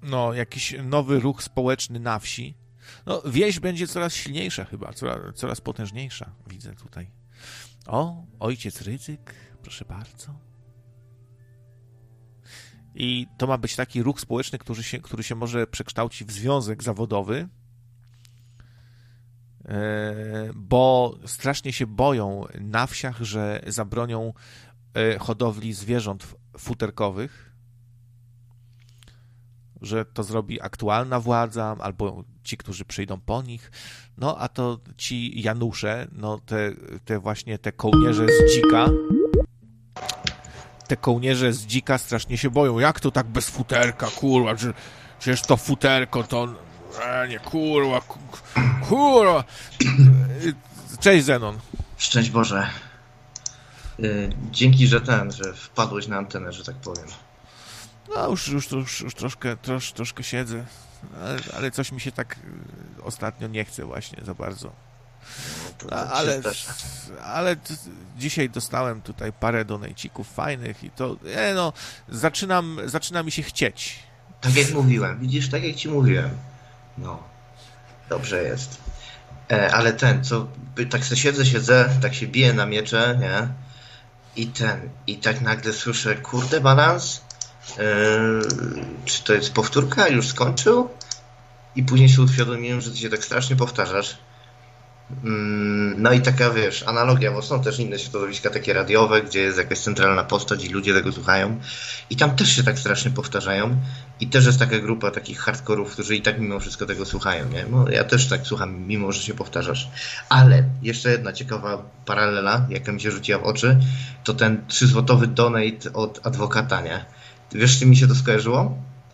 No, jakiś nowy ruch społeczny na wsi. No, wieś będzie coraz silniejsza chyba, coraz potężniejsza, widzę tutaj. O, ojciec Rydzyk, proszę bardzo. I to ma być taki ruch społeczny, który się może przekształcić w związek zawodowy, bo strasznie się boją na wsiach, że zabronią hodowli zwierząt futerkowych, że to zrobi aktualna władza, albo ci, którzy przyjdą po nich. No, a to ci Janusze, no te kołnierze z dzika, te kołnierze z dzika strasznie się boją. Jak to tak bez futerka, kurwa? Przecież to futerko to... nie, kurwa. Cześć, Zenon. Szczęść Boże. Dzięki, że wpadłeś na antenę, że tak powiem. No, już troszkę siedzę, ale coś mi się tak ostatnio nie chce właśnie za bardzo. Ale dzisiaj dostałem tutaj parę donejcików fajnych i to, zaczyna mi się chcieć. Tak jak mówiłem, widzisz, tak jak ci mówiłem. No, dobrze jest. Ale tak se siedzę, tak się biję na miecze, nie? I tak nagle słyszę, kurde, balans? Czy to jest powtórka? Już skończył? I później się uświadomiłem, że ty się tak strasznie powtarzasz. No i taka, wiesz, analogia, bo są też inne środowiska takie radiowe, gdzie jest jakaś centralna postać i ludzie tego słuchają. I tam też się tak strasznie powtarzają. I też jest taka grupa takich hardkorów, którzy i tak mimo wszystko tego słuchają, nie? No ja też tak słucham, mimo że się powtarzasz. Ale jeszcze jedna ciekawa paralela, jaka mi się rzuciła w oczy, to ten 3-złotowy donate od adwokata, nie? Wiesz, czym mi się to skojarzyło?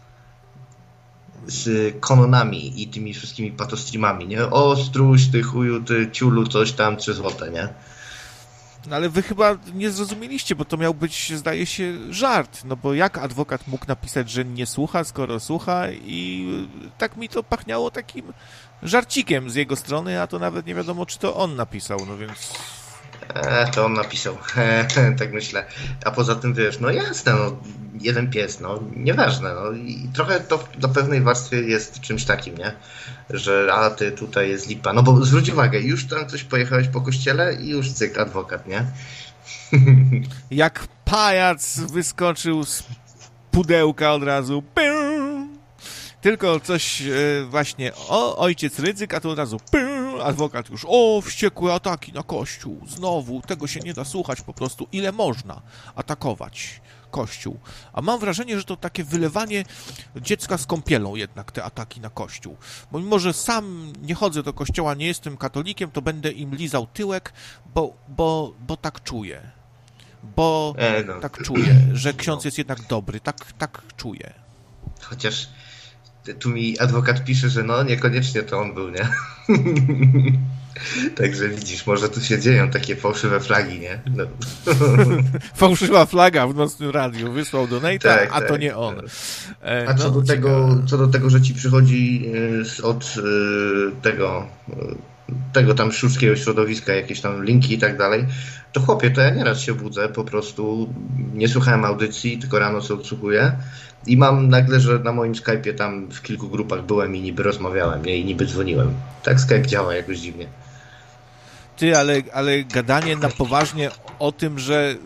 Z kononami i tymi wszystkimi patostreamami, nie? O, struś, ty chuju, ty ciulu, coś tam, 3 złote, nie? No ale wy chyba nie zrozumieliście, bo to miał być, zdaje się, żart. No bo jak adwokat mógł napisać, że nie słucha, skoro słucha, i tak mi to pachniało takim żarcikiem z jego strony, a to nawet nie wiadomo, czy to on napisał, no więc... To on napisał, tak myślę. A poza tym, wiesz, no jasne, no, jeden pies, no, nieważne, no, i trochę to do pewnej warstwy jest czymś takim, nie? Że ty tutaj jest lipa. No bo zwróć uwagę, już tam coś pojechałeś po kościele i już cyk, adwokat, nie? Jak pajac wyskoczył z pudełka od razu. Tylko coś właśnie, ojciec Rydzyk, a to od razu adwokat już, wściekłe ataki na Kościół, znowu, tego się nie da słuchać po prostu, ile można atakować Kościół. A mam wrażenie, że to takie wylewanie dziecka z kąpielą jednak, te ataki na Kościół. Bo mimo, że sam nie chodzę do kościoła, nie jestem katolikiem, to będę im lizał tyłek, bo tak czuję. Tak czuję, że ksiądz jest jednak dobry, tak czuję. Chociaż tu mi adwokat pisze, że no niekoniecznie to on był, nie? Także widzisz, może tu się dzieją takie fałszywe flagi, nie? No. Fałszywa flaga w nocnym radiu wysłał donate'a, a to nie on. A co do tego, że ci przychodzi od tego tam szurskiego środowiska, jakieś tam linki i tak dalej, to chłopie, to ja nieraz się budzę, po prostu nie słuchałem audycji, tylko rano sobie odsłuchuję i mam nagle, że na moim Skype'ie tam w kilku grupach byłem i niby rozmawiałem, nie? I niby dzwoniłem. Tak Skype działa jakoś dziwnie. Ty, ale gadanie na poważnie o tym, że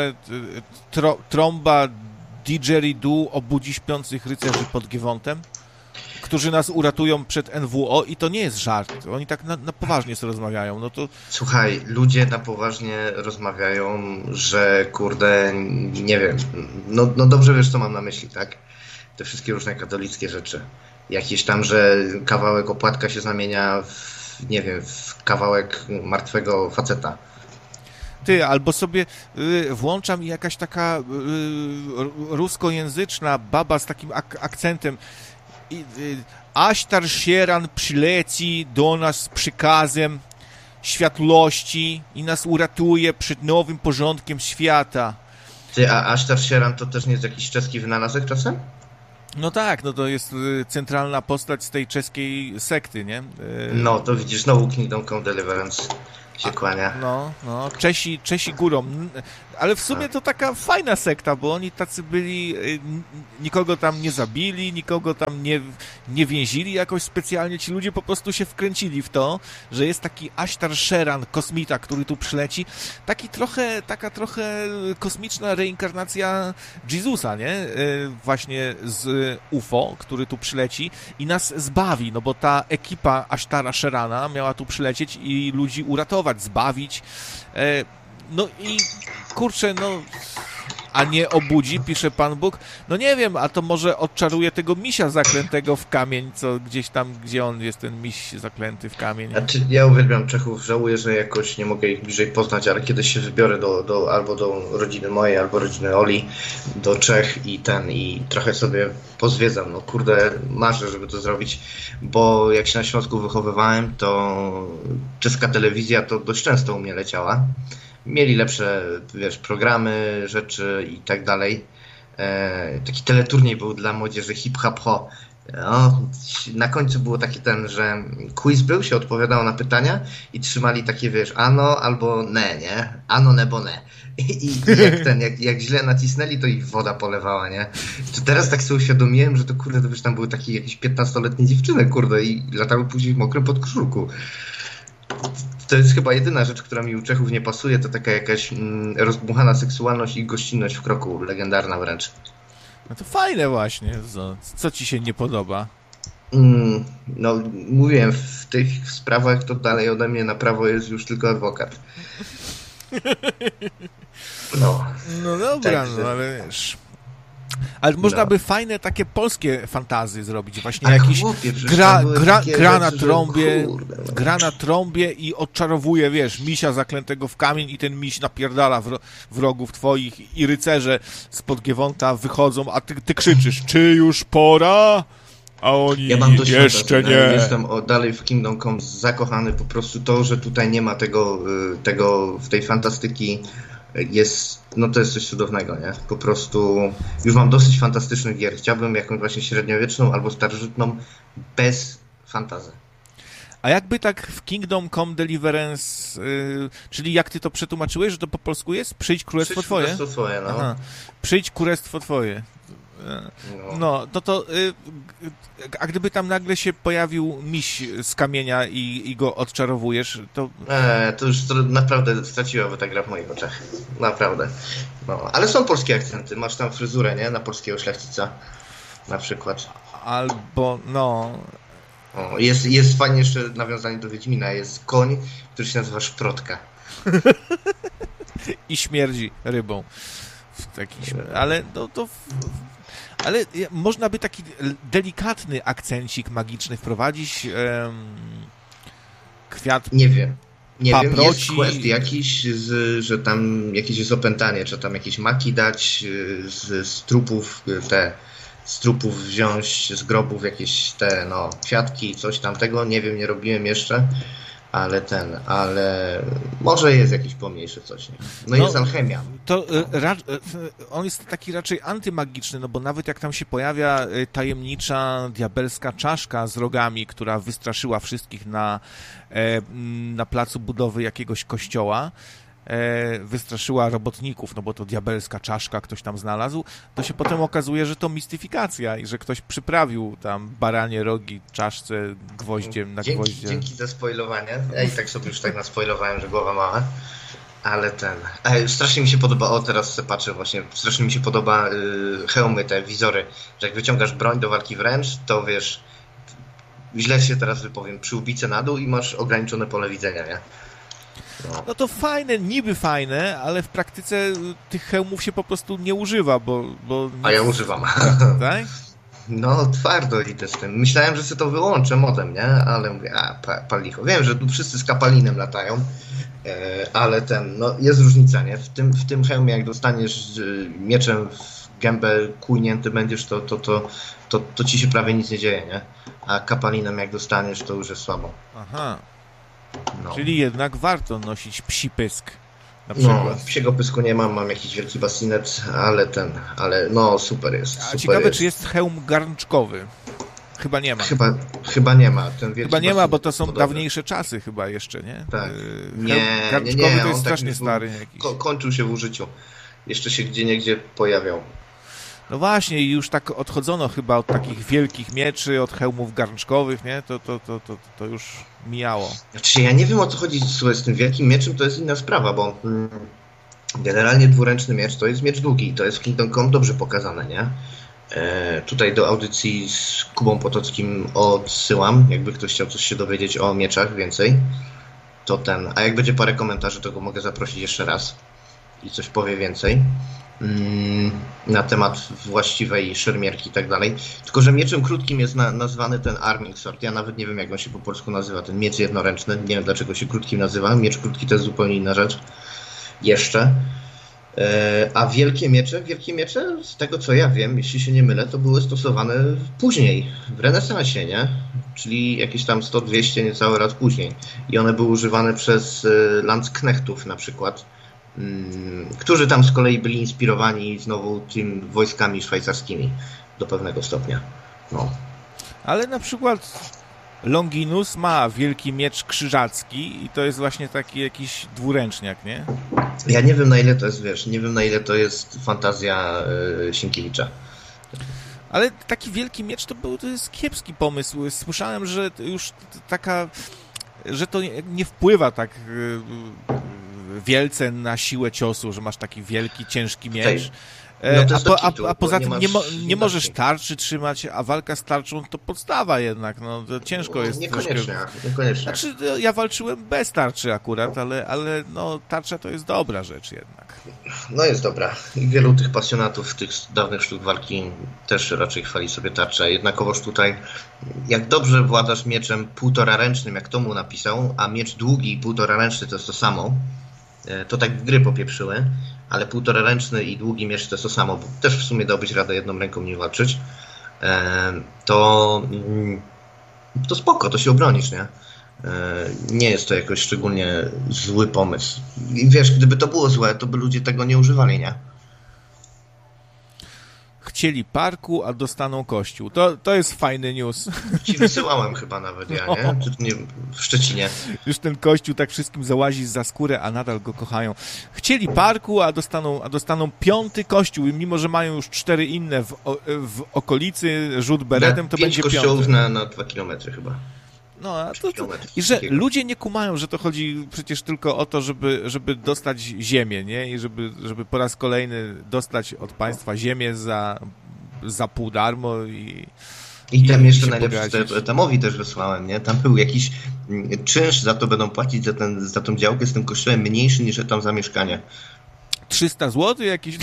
trąba didgeridoo obudzi śpiących rycerzy pod Giewontem, którzy nas uratują przed NWO, i to nie jest żart. Oni tak na poważnie sobie rozmawiają. No to... Słuchaj, ludzie na poważnie rozmawiają, że kurde, nie wiem, no dobrze wiesz, co mam na myśli, tak? Te wszystkie różne katolickie rzeczy. Jakieś tam, że kawałek opłatka się zamienia w kawałek martwego faceta. Ty, albo sobie włączam jakaś taka ruskojęzyczna baba z takim akcentem. Aśtar Sieran przyleci do nas z przykazem światłości i nas uratuje przed nowym porządkiem świata. Ty, a Aśtar Sieran to też nie jest jakiś czeski wynalazek czasem? No tak, no to jest centralna postać z tej czeskiej sekty, nie? No, to widzisz, znowu Kingdom Come Deliverance. się kłania. No, Czesi górą. Ale w sumie to taka fajna sekta, bo oni tacy byli, nikogo tam nie zabili, nikogo tam nie więzili jakoś specjalnie. Ci ludzie po prostu się wkręcili w to, że jest taki Ashtar Sheran, kosmita, który tu przyleci. Taka trochę kosmiczna reinkarnacja Jezusa, nie? Właśnie z UFO, który tu przyleci i nas zbawi, no bo ta ekipa Ashtara Sherana miała tu przylecieć i ludzi uratować, zbawić. No i kurczę, a nie obudzi, pisze Pan Bóg. No nie wiem, a to może odczaruje tego misia zaklętego w kamień, co gdzieś tam, gdzie on jest, ten miś zaklęty w kamień. Znaczy, ja uwielbiam Czechów, żałuję, że jakoś nie mogę ich bliżej poznać, ale kiedyś się wybiorę albo do rodziny mojej, albo rodziny Oli, do Czech i trochę sobie pozwiedzam. No kurde, marzę, żeby to zrobić, bo jak się na Śląsku wychowywałem, to czeska telewizja to dość często u mnie leciała. Mieli lepsze, programy, rzeczy i tak dalej. Taki teleturniej był dla młodzieży hip-hop-ho. No, na końcu było taki że quiz był, się odpowiadało na pytania i trzymali takie, ano albo ne, nie? Ano, nebo ne. I jak źle nacisnęli, to ich woda polewała, nie? To teraz tak sobie uświadomiłem, że to kurde, to tam były takie jakieś 15-letnie dziewczyny, kurde, i latały później w mokrym podkoszulku. To jest chyba jedyna rzecz, która mi u Czechów nie pasuje, to taka jakaś rozdmuchana seksualność i gościnność w kroku, legendarna wręcz. No to fajne właśnie. Co ci się nie podoba? No, mówiłem, w tych sprawach to dalej ode mnie na prawo jest już tylko adwokat. No dobra, no ale wiesz... Ale można by fajne takie polskie fantazy zrobić, właśnie jakiś gra na trąbie i odczarowuje, misia zaklętego w kamień i ten miś napierdala wrogów twoich i rycerze spod Giewonta wychodzą, a ty krzyczysz, czy już pora? A oni jeszcze nie. Jestem dalej w Kingdom Come zakochany, po prostu to, że tutaj nie ma tego w tej fantastyki to jest coś cudownego, nie? Po prostu już mam dosyć fantastycznych gier. Chciałbym jakąś właśnie średniowieczną albo starożytną bez fantazy. A jakby tak w Kingdom Come Deliverance, czyli jak ty to przetłumaczyłeś, że to po polsku jest? Przyjdź królestwo twoje? Królestwo twoje, no. Aha. Przyjdź królestwo twoje. A gdyby tam nagle się pojawił miś z kamienia i go odczarowujesz, to... To już naprawdę straciłaby ta gra w moich oczach. Naprawdę. Ale są polskie akcenty. Masz tam fryzurę, nie? Na polskiego szlachcica. Na przykład. Albo, Jest fajnie jeszcze nawiązanie do Wiedźmina. Jest koń, który się nazywa Szprotka. I śmierdzi rybą. Ale ale można by taki delikatny akcencik magiczny wprowadzić. Kwiat. Nie wiem. Paproci. Jest quest jakiś, że tam jakieś jest opętanie, czy tam jakieś maki dać z trupów, z trupów wziąć, z grobów jakieś kwiatki, coś tamtego. Nie wiem, nie robiłem jeszcze. Ale może jest jakiś pomniejszy coś, nie? Jest alchemia. To on jest taki raczej antymagiczny, bo nawet jak tam się pojawia tajemnicza diabelska czaszka z rogami, która wystraszyła wszystkich na placu budowy jakiegoś kościoła, wystraszyła robotników, bo to diabelska czaszka ktoś tam znalazł, to się potem okazuje, że to mistyfikacja i że ktoś przyprawił tam baranie rogi czaszce gwoździem na gwoździe. Dzięki za spoilowanie. Ja i tak sobie już naspoilowałem, że głowa mała. Ale strasznie mi się podoba, teraz se patrzę właśnie, strasznie mi się podoba hełmy, te wizory, że jak wyciągasz broń do walki wręcz, to źle się teraz wypowiem, przyłbicę na dół i masz ograniczone pole widzenia, nie? No to fajne, niby fajne, ale w praktyce tych hełmów się po prostu nie używa, bo... A ja używam. Tak? Twardo idę z tym. Myślałem, że sobie to wyłączę modem, nie? Ale mówię, palicho. Wiem, że tu wszyscy z kapalinem latają, ale jest różnica, nie? W tym hełmie, jak dostaniesz mieczem w gębę kujnięty będziesz, to ci się prawie nic nie dzieje, nie? A kapalinem jak dostaniesz, to już jest słabo. Aha. Czyli jednak warto nosić psi pysk. Na przykład. Psiego pysku nie mam jakiś wielki basinet, ale super jest. A ciekawe, czy jest hełm garnczkowy? Chyba nie ma. Chyba nie ma. Chyba nie ma, bo to są dawniejsze czasy chyba jeszcze, nie? Tak. Garnczkowy to jest strasznie stary jakiś. Kończył się w użyciu. Jeszcze się gdzieniegdzie pojawiał. No właśnie, i już tak odchodzono chyba od takich wielkich mieczy, od hełmów garnczkowych, nie? To już mijało. Znaczy, ja nie wiem, o co chodzi z tym wielkim mieczem, to jest inna sprawa, bo generalnie dwuręczny miecz to jest miecz długi, to jest w Kingdom Come dobrze pokazane, nie? Tutaj do audycji z Kubą Potockim odsyłam, jakby ktoś chciał coś się dowiedzieć o mieczach więcej, to a jak będzie parę komentarzy, to go mogę zaprosić jeszcze raz i coś powie więcej na temat właściwej szermierki i tak dalej. Tylko że mieczem krótkim jest nazwany ten Arming Sword. Ja nawet nie wiem, jak on się po polsku nazywa, ten miecz jednoręczny. Nie wiem, dlaczego się krótkim nazywa. Miecz krótki to jest zupełnie inna rzecz. Jeszcze. A wielkie miecze, z tego co ja wiem, jeśli się nie mylę, to były stosowane później, w renesansie, nie? Czyli jakieś tam 100-200, niecały raz później. I one były używane przez Landsknechtów na przykład, którzy tam z kolei byli inspirowani znowu tymi wojskami szwajcarskimi do pewnego stopnia. No. Ale na przykład Longinus ma wielki miecz krzyżacki i to jest właśnie taki jakiś dwuręczniak, nie? Ja nie wiem, na ile to jest, nie wiem, na ile to jest fantazja Sienkiewicza. Ale taki wielki miecz to jest kiepski pomysł. Słyszałem, że już że to nie wpływa tak wielce na siłę ciosu, że masz taki wielki, ciężki miecz. A poza tym nie możesz tarczy trzymać, a walka z tarczą to podstawa jednak. No, to ciężko jest. Niekoniecznie. Znaczy, ja walczyłem bez tarczy akurat, ale no, tarcza to jest dobra rzecz jednak. No jest dobra. I wielu tych pasjonatów tych dawnych sztuk walki też raczej chwali sobie tarczę. Jednakowoż tutaj, jak dobrze władasz mieczem półtoraręcznym, jak Tomu napisał, a miecz długi i półtoraręczny to jest to samo, to tak gry popieprzyły, ale półtoraręczny i długi miecz to jest to samo, bo też w sumie dałbyś radę jedną ręką nie walczyć, to spoko, to się obronisz, nie? Nie jest to jakoś szczególnie zły pomysł. I wiesz, gdyby to było złe, to by ludzie tego nie używali, nie? Chcieli parku, a dostaną kościół. To jest fajny news. Ci wysyłałem chyba nawet ja, nie? Czy nie w Szczecinie. Już ten kościół tak wszystkim załazi za skórę, a nadal go kochają. Chcieli parku, a dostaną 5. kościół i mimo, że mają już 4 inne w okolicy, rzut beretem, to będzie 5. kościołów na 2 kilometry chyba. No, i że ludzie nie kumają, że to chodzi przecież tylko o to, żeby dostać ziemię, nie? I żeby po raz kolejny dostać od państwa ziemię za pół darmo i tam jeszcze najlepsze, Tamowi też wysłałem, nie? Tam był jakiś czynsz, za to będą płacić za tą działkę z tym kościołem mniejszy niż tam za mieszkanie. 300 zł jakiś?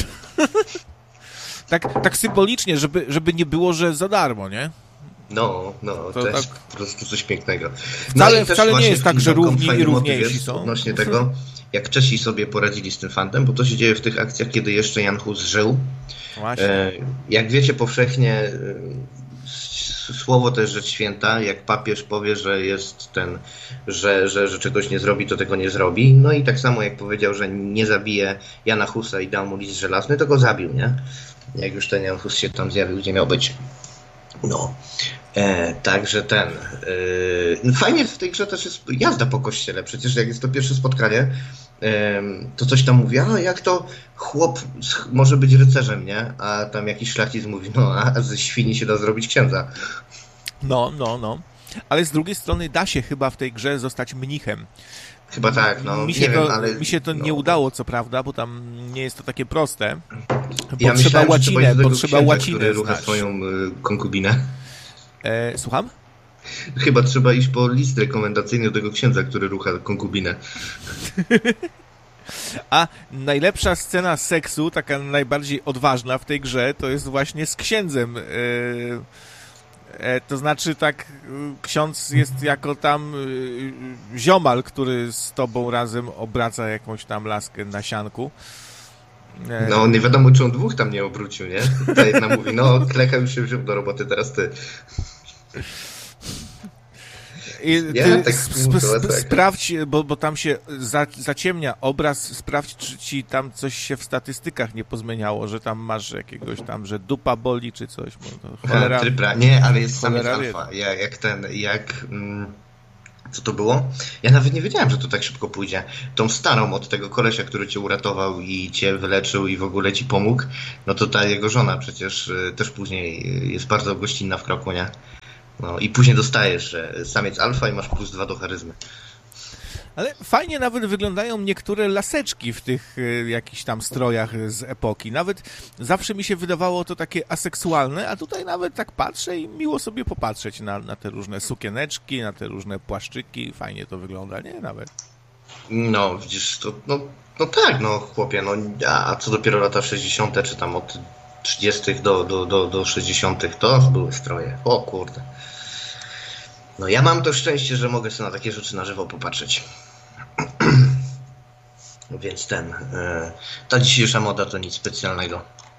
tak symbolicznie, żeby nie było, że za darmo, nie? To jest tak po prostu coś pięknego. Wcale nie jest tak, że równi i równiejsi są. Odnośnie tego, jak Czesi sobie poradzili z tym fantem, bo to się dzieje w tych akcjach, kiedy jeszcze Jan Hus żył. Właśnie. Jak wiecie powszechnie, słowo to jest rzecz święta. Jak papież powie, że jest że czegoś nie zrobi, to tego nie zrobi. No i tak samo jak powiedział, że nie zabije Jana Husa i dał mu list żelazny, to go zabił, nie? Jak już ten Jan Hus się tam zjawił, gdzie miał być. No, także fajnie w tej grze też jest jazda po kościele. Przecież jak jest to pierwsze spotkanie, to coś tam mówi, jak to chłop może być rycerzem, nie? A tam jakiś szlachcic mówi, a ze świni się da zrobić księdza. No. Ale z drugiej strony da się chyba w tej grze zostać mnichem. Chyba tak, no. Mi się to nie udało, co prawda, bo tam nie jest to takie proste. Ja Potrzeba łaciny który rucha swoją konkubinę. Słucham? Chyba trzeba iść po list rekomendacyjny do tego księdza, który rucha konkubinę. A najlepsza scena seksu, taka najbardziej odważna w tej grze, to jest właśnie z księdzem. To znaczy tak, ksiądz jest jako tam ziomal, który z tobą razem obraca jakąś tam laskę na sianku. No nie wiadomo, czy on 2 tam nie obrócił, nie? Ta jedna mówi, Kleka już się wziął do roboty, teraz ty. Sprawdź, bo tam się zaciemnia obraz, sprawdź, czy ci tam coś się w statystykach nie pozmieniało, że tam masz jakiegoś tam, że dupa boli, czy coś. Cholera. Nie, ale jest samiec alfa. Co to było? Ja nawet nie wiedziałem, że to tak szybko pójdzie. Tą starą od tego kolesia, który cię uratował i cię wyleczył i w ogóle ci pomógł, no to ta jego żona przecież też później jest bardzo gościnna w kroku, nie? No i później dostajesz, że samiec alfa i masz +2 do charyzmy. Ale fajnie nawet wyglądają niektóre laseczki w tych jakichś tam strojach z epoki. Nawet zawsze mi się wydawało to takie aseksualne, a tutaj nawet tak patrzę i miło sobie popatrzeć na te różne sukieneczki, na te różne płaszczyki. Fajnie to wygląda, nie? Nawet. No, widzisz, to, no tak, no chłopie, no a co dopiero lata 60., czy tam od 30. do 60. to były stroje. O kurde. No ja mam to szczęście, że mogę sobie na takie rzeczy na żywo popatrzeć. Więc ta dzisiejsza moda to nic specjalnego.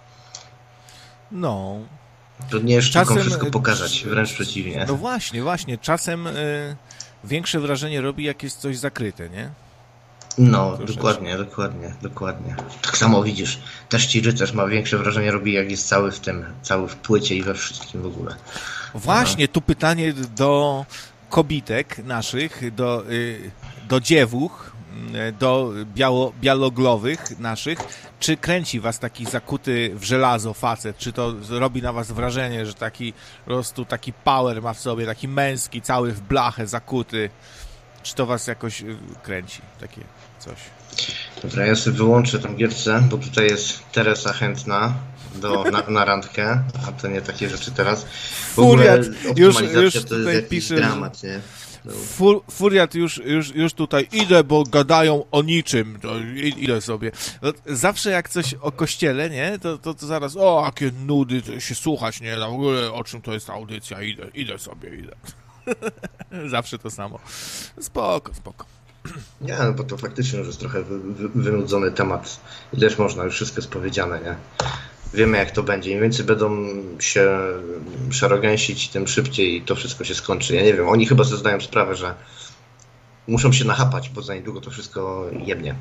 No. To nie jest sztuką wszystko pokazać, wręcz przeciwnie. No właśnie. Czasem większe wrażenie robi, jak jest coś zakryte, nie? No, dokładnie. Tak samo widzisz, też ci rycerz ma większe wrażenie robi, jak jest cały w płycie i we wszystkim w ogóle. Właśnie, tu pytanie do kobitek naszych, do dziewuch, do białoglowych naszych. Czy kręci was taki zakuty w żelazo facet? Czy to robi na was wrażenie, że taki po prostu taki power ma w sobie, taki męski, cały w blachę zakuty? Czy to was jakoś kręci? Takie coś. Dobra, ja sobie wyłączę tą gierce, bo tutaj jest Teresa chętna na randkę, a to nie takie rzeczy teraz. W ogóle optymalizacja to jest jakiś pisze, dramat, nie? No. Furiat już tutaj idę, bo gadają o niczym, to idę sobie. No, zawsze jak coś o kościele, nie, to zaraz, jakie nudy, to się słuchać, nie, w ogóle o czym to jest audycja, idę sobie. Zawsze to samo. Spoko. Nie, no bo to faktycznie już jest trochę wynudzony temat. Ileż można, już wszystko jest powiedziane, nie? Wiemy jak to będzie. Im więcej będą się szarogęsić, tym szybciej to wszystko się skończy. Ja nie wiem, oni chyba sobie zdają sprawę, że muszą się nachapać, bo za niedługo to wszystko jebnie.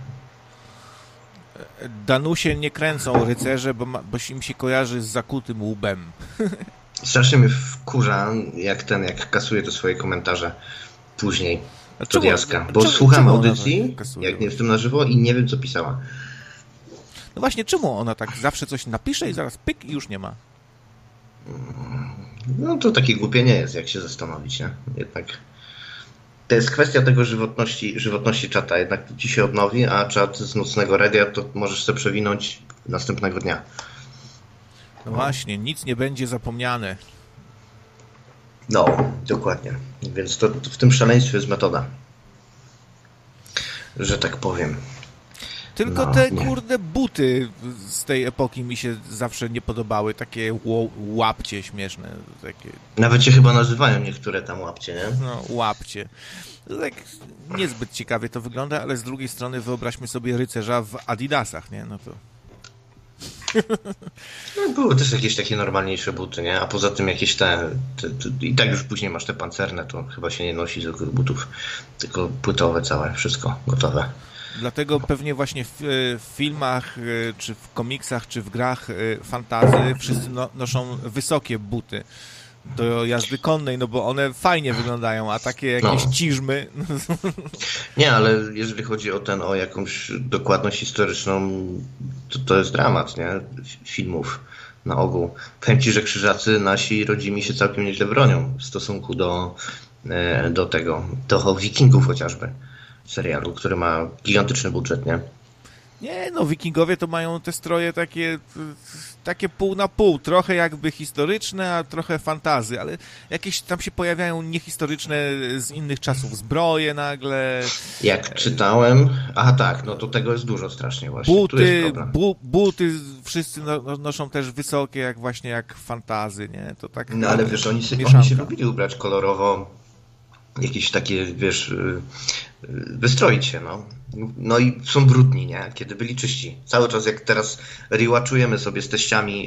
Danusie nie kręcą rycerze, bo im się kojarzy z zakutym łbem. Strasznie mnie wkurza, jak kasuje te swoje komentarze później. Od Jaska, bo słucham audycji, jak nie jestem na żywo i nie wiem co pisała. No właśnie, czemu ona tak zawsze coś napisze i zaraz pyk i już nie ma? No to takie głupie nie jest, jak się zastanowić, nie? Jednak to jest kwestia tego żywotności czata. Jednak ci się odnowi, a czat z nocnego radia to możesz sobie przewinąć następnego dnia. No właśnie, nic nie będzie zapomniane. No, dokładnie. Więc to w tym szaleństwie jest metoda. Że tak powiem. Tylko te kurde buty z tej epoki mi się zawsze nie podobały. Takie łapcie śmieszne. Takie... Nawet się chyba nazywają niektóre tam łapcie, nie? No, łapcie. Tak niezbyt ciekawie to wygląda, ale z drugiej strony wyobraźmy sobie rycerza w adidasach, nie? No to... No, były też jakieś takie normalniejsze buty, nie? A poza tym jakieś i tak już później masz te pancerne, to chyba się nie nosi zwykłych butów, tylko płytowe całe, wszystko gotowe. Dlatego pewnie właśnie w filmach, czy w komiksach, czy w grach fantasy wszyscy noszą wysokie buty do jazdy konnej, no bo one fajnie wyglądają, a takie jakieś ciżmy... Nie, ale jeżeli chodzi o jakąś dokładność historyczną, to jest dramat, nie? Filmów na ogół. Powiem ci, że krzyżacy nasi rodzimi się całkiem nieźle bronią w stosunku do Wikingów chociażby. Serialu, który ma gigantyczny budżet, nie? Nie, no wikingowie to mają te stroje takie pół na pół, trochę jakby historyczne, a trochę fantazy, ale jakieś tam się pojawiają niehistoryczne z innych czasów zbroje nagle. Jak czytałem, tak, no to tego jest dużo strasznie właśnie. Buty wszyscy noszą też wysokie, jak fantazy, nie? To tak. No ale wiesz, oni się lubili ubrać kolorowo, jakieś takie, wiesz, wystroić się, no. No i są brudni, nie? Kiedy byli czyści. Cały czas jak teraz rewatchujemy sobie z teściami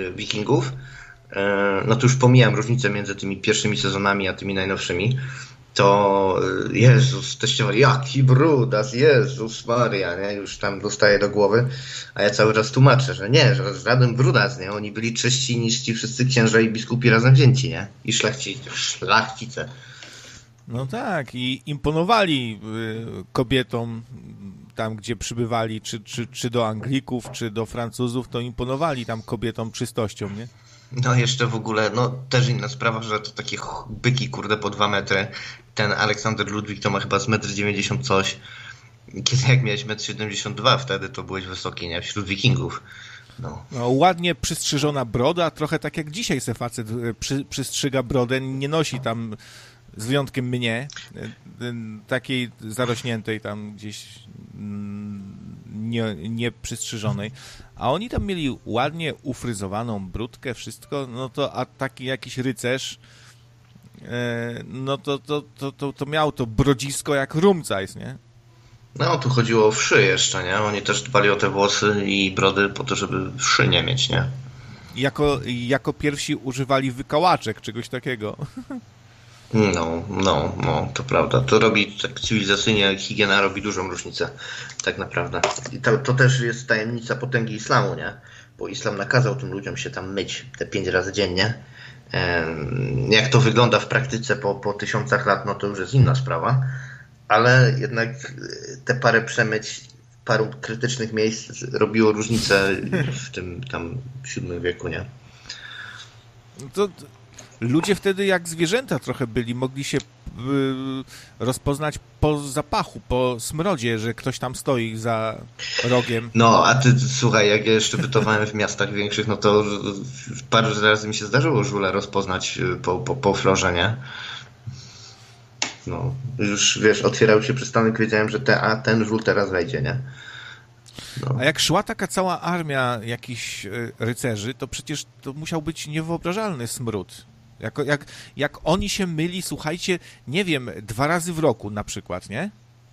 Wikingów, no to już pomijam różnicę między tymi pierwszymi sezonami a tymi najnowszymi, to Jezus, teściowa, jaki brudas, Jezus Maria, nie? Już tam dostaje do głowy, a ja cały czas tłumaczę, że nie, że żaden brudas, nie? Oni byli czyści niż ci wszyscy księża i biskupi razem wzięci, nie? I szlachcice. No tak, i imponowali kobietom tam, gdzie przybywali, czy do Anglików, czy do Francuzów, to imponowali tam kobietom czystością, nie? No jeszcze w ogóle, no też inna sprawa, że to takie byki, kurde, po 2 metry. Ten Aleksander Ludwik to ma chyba z 1,90 m coś. Kiedy jak miałeś 1,72 m, wtedy to byłeś wysoki, nie? Wśród wikingów. No, ładnie przystrzyżona broda, trochę tak jak dzisiaj se facet przystrzyga brodę, nie nosi tam, z wyjątkiem mnie, takiej zarośniętej tam gdzieś nie przystrzyżonej, a oni tam mieli ładnie ufryzowaną brudkę, wszystko, no to a taki jakiś rycerz, no to miał to brodzisko jak Rumcajs, nie? no tu chodziło o wszy jeszcze, nie? Oni też dbali o te włosy i brody po to, żeby wszy nie mieć, nie? Jako pierwsi używali wykałaczek, czegoś takiego. No, to prawda. To robi tak cywilizacyjnie, higiena robi dużą różnicę, tak naprawdę. I to też jest tajemnica potęgi islamu, nie? Bo islam nakazał tym ludziom się tam myć te 5 razy dziennie. Jak to wygląda w praktyce po 1000 lat, no to już jest inna sprawa. Ale jednak te parę przemyć paru krytycznych miejsc robiło różnicę w tym tam VII wieku, nie? To ludzie wtedy jak zwierzęta trochę byli, mogli się rozpoznać po zapachu, po smrodzie, że ktoś tam stoi za rogiem. No, a ty słuchaj, jak ja jeszcze bytowałem w miastach większych, no to parę razy mi się zdarzyło żule rozpoznać po florze, nie? No, już wiesz, otwierał się przystanek, wiedziałem, że ten żul teraz wejdzie, nie? No. A jak szła taka cała armia jakichś rycerzy, to przecież to musiał być niewyobrażalny smród. Jak oni się myli, słuchajcie, nie wiem, 2 razy w roku na przykład, nie?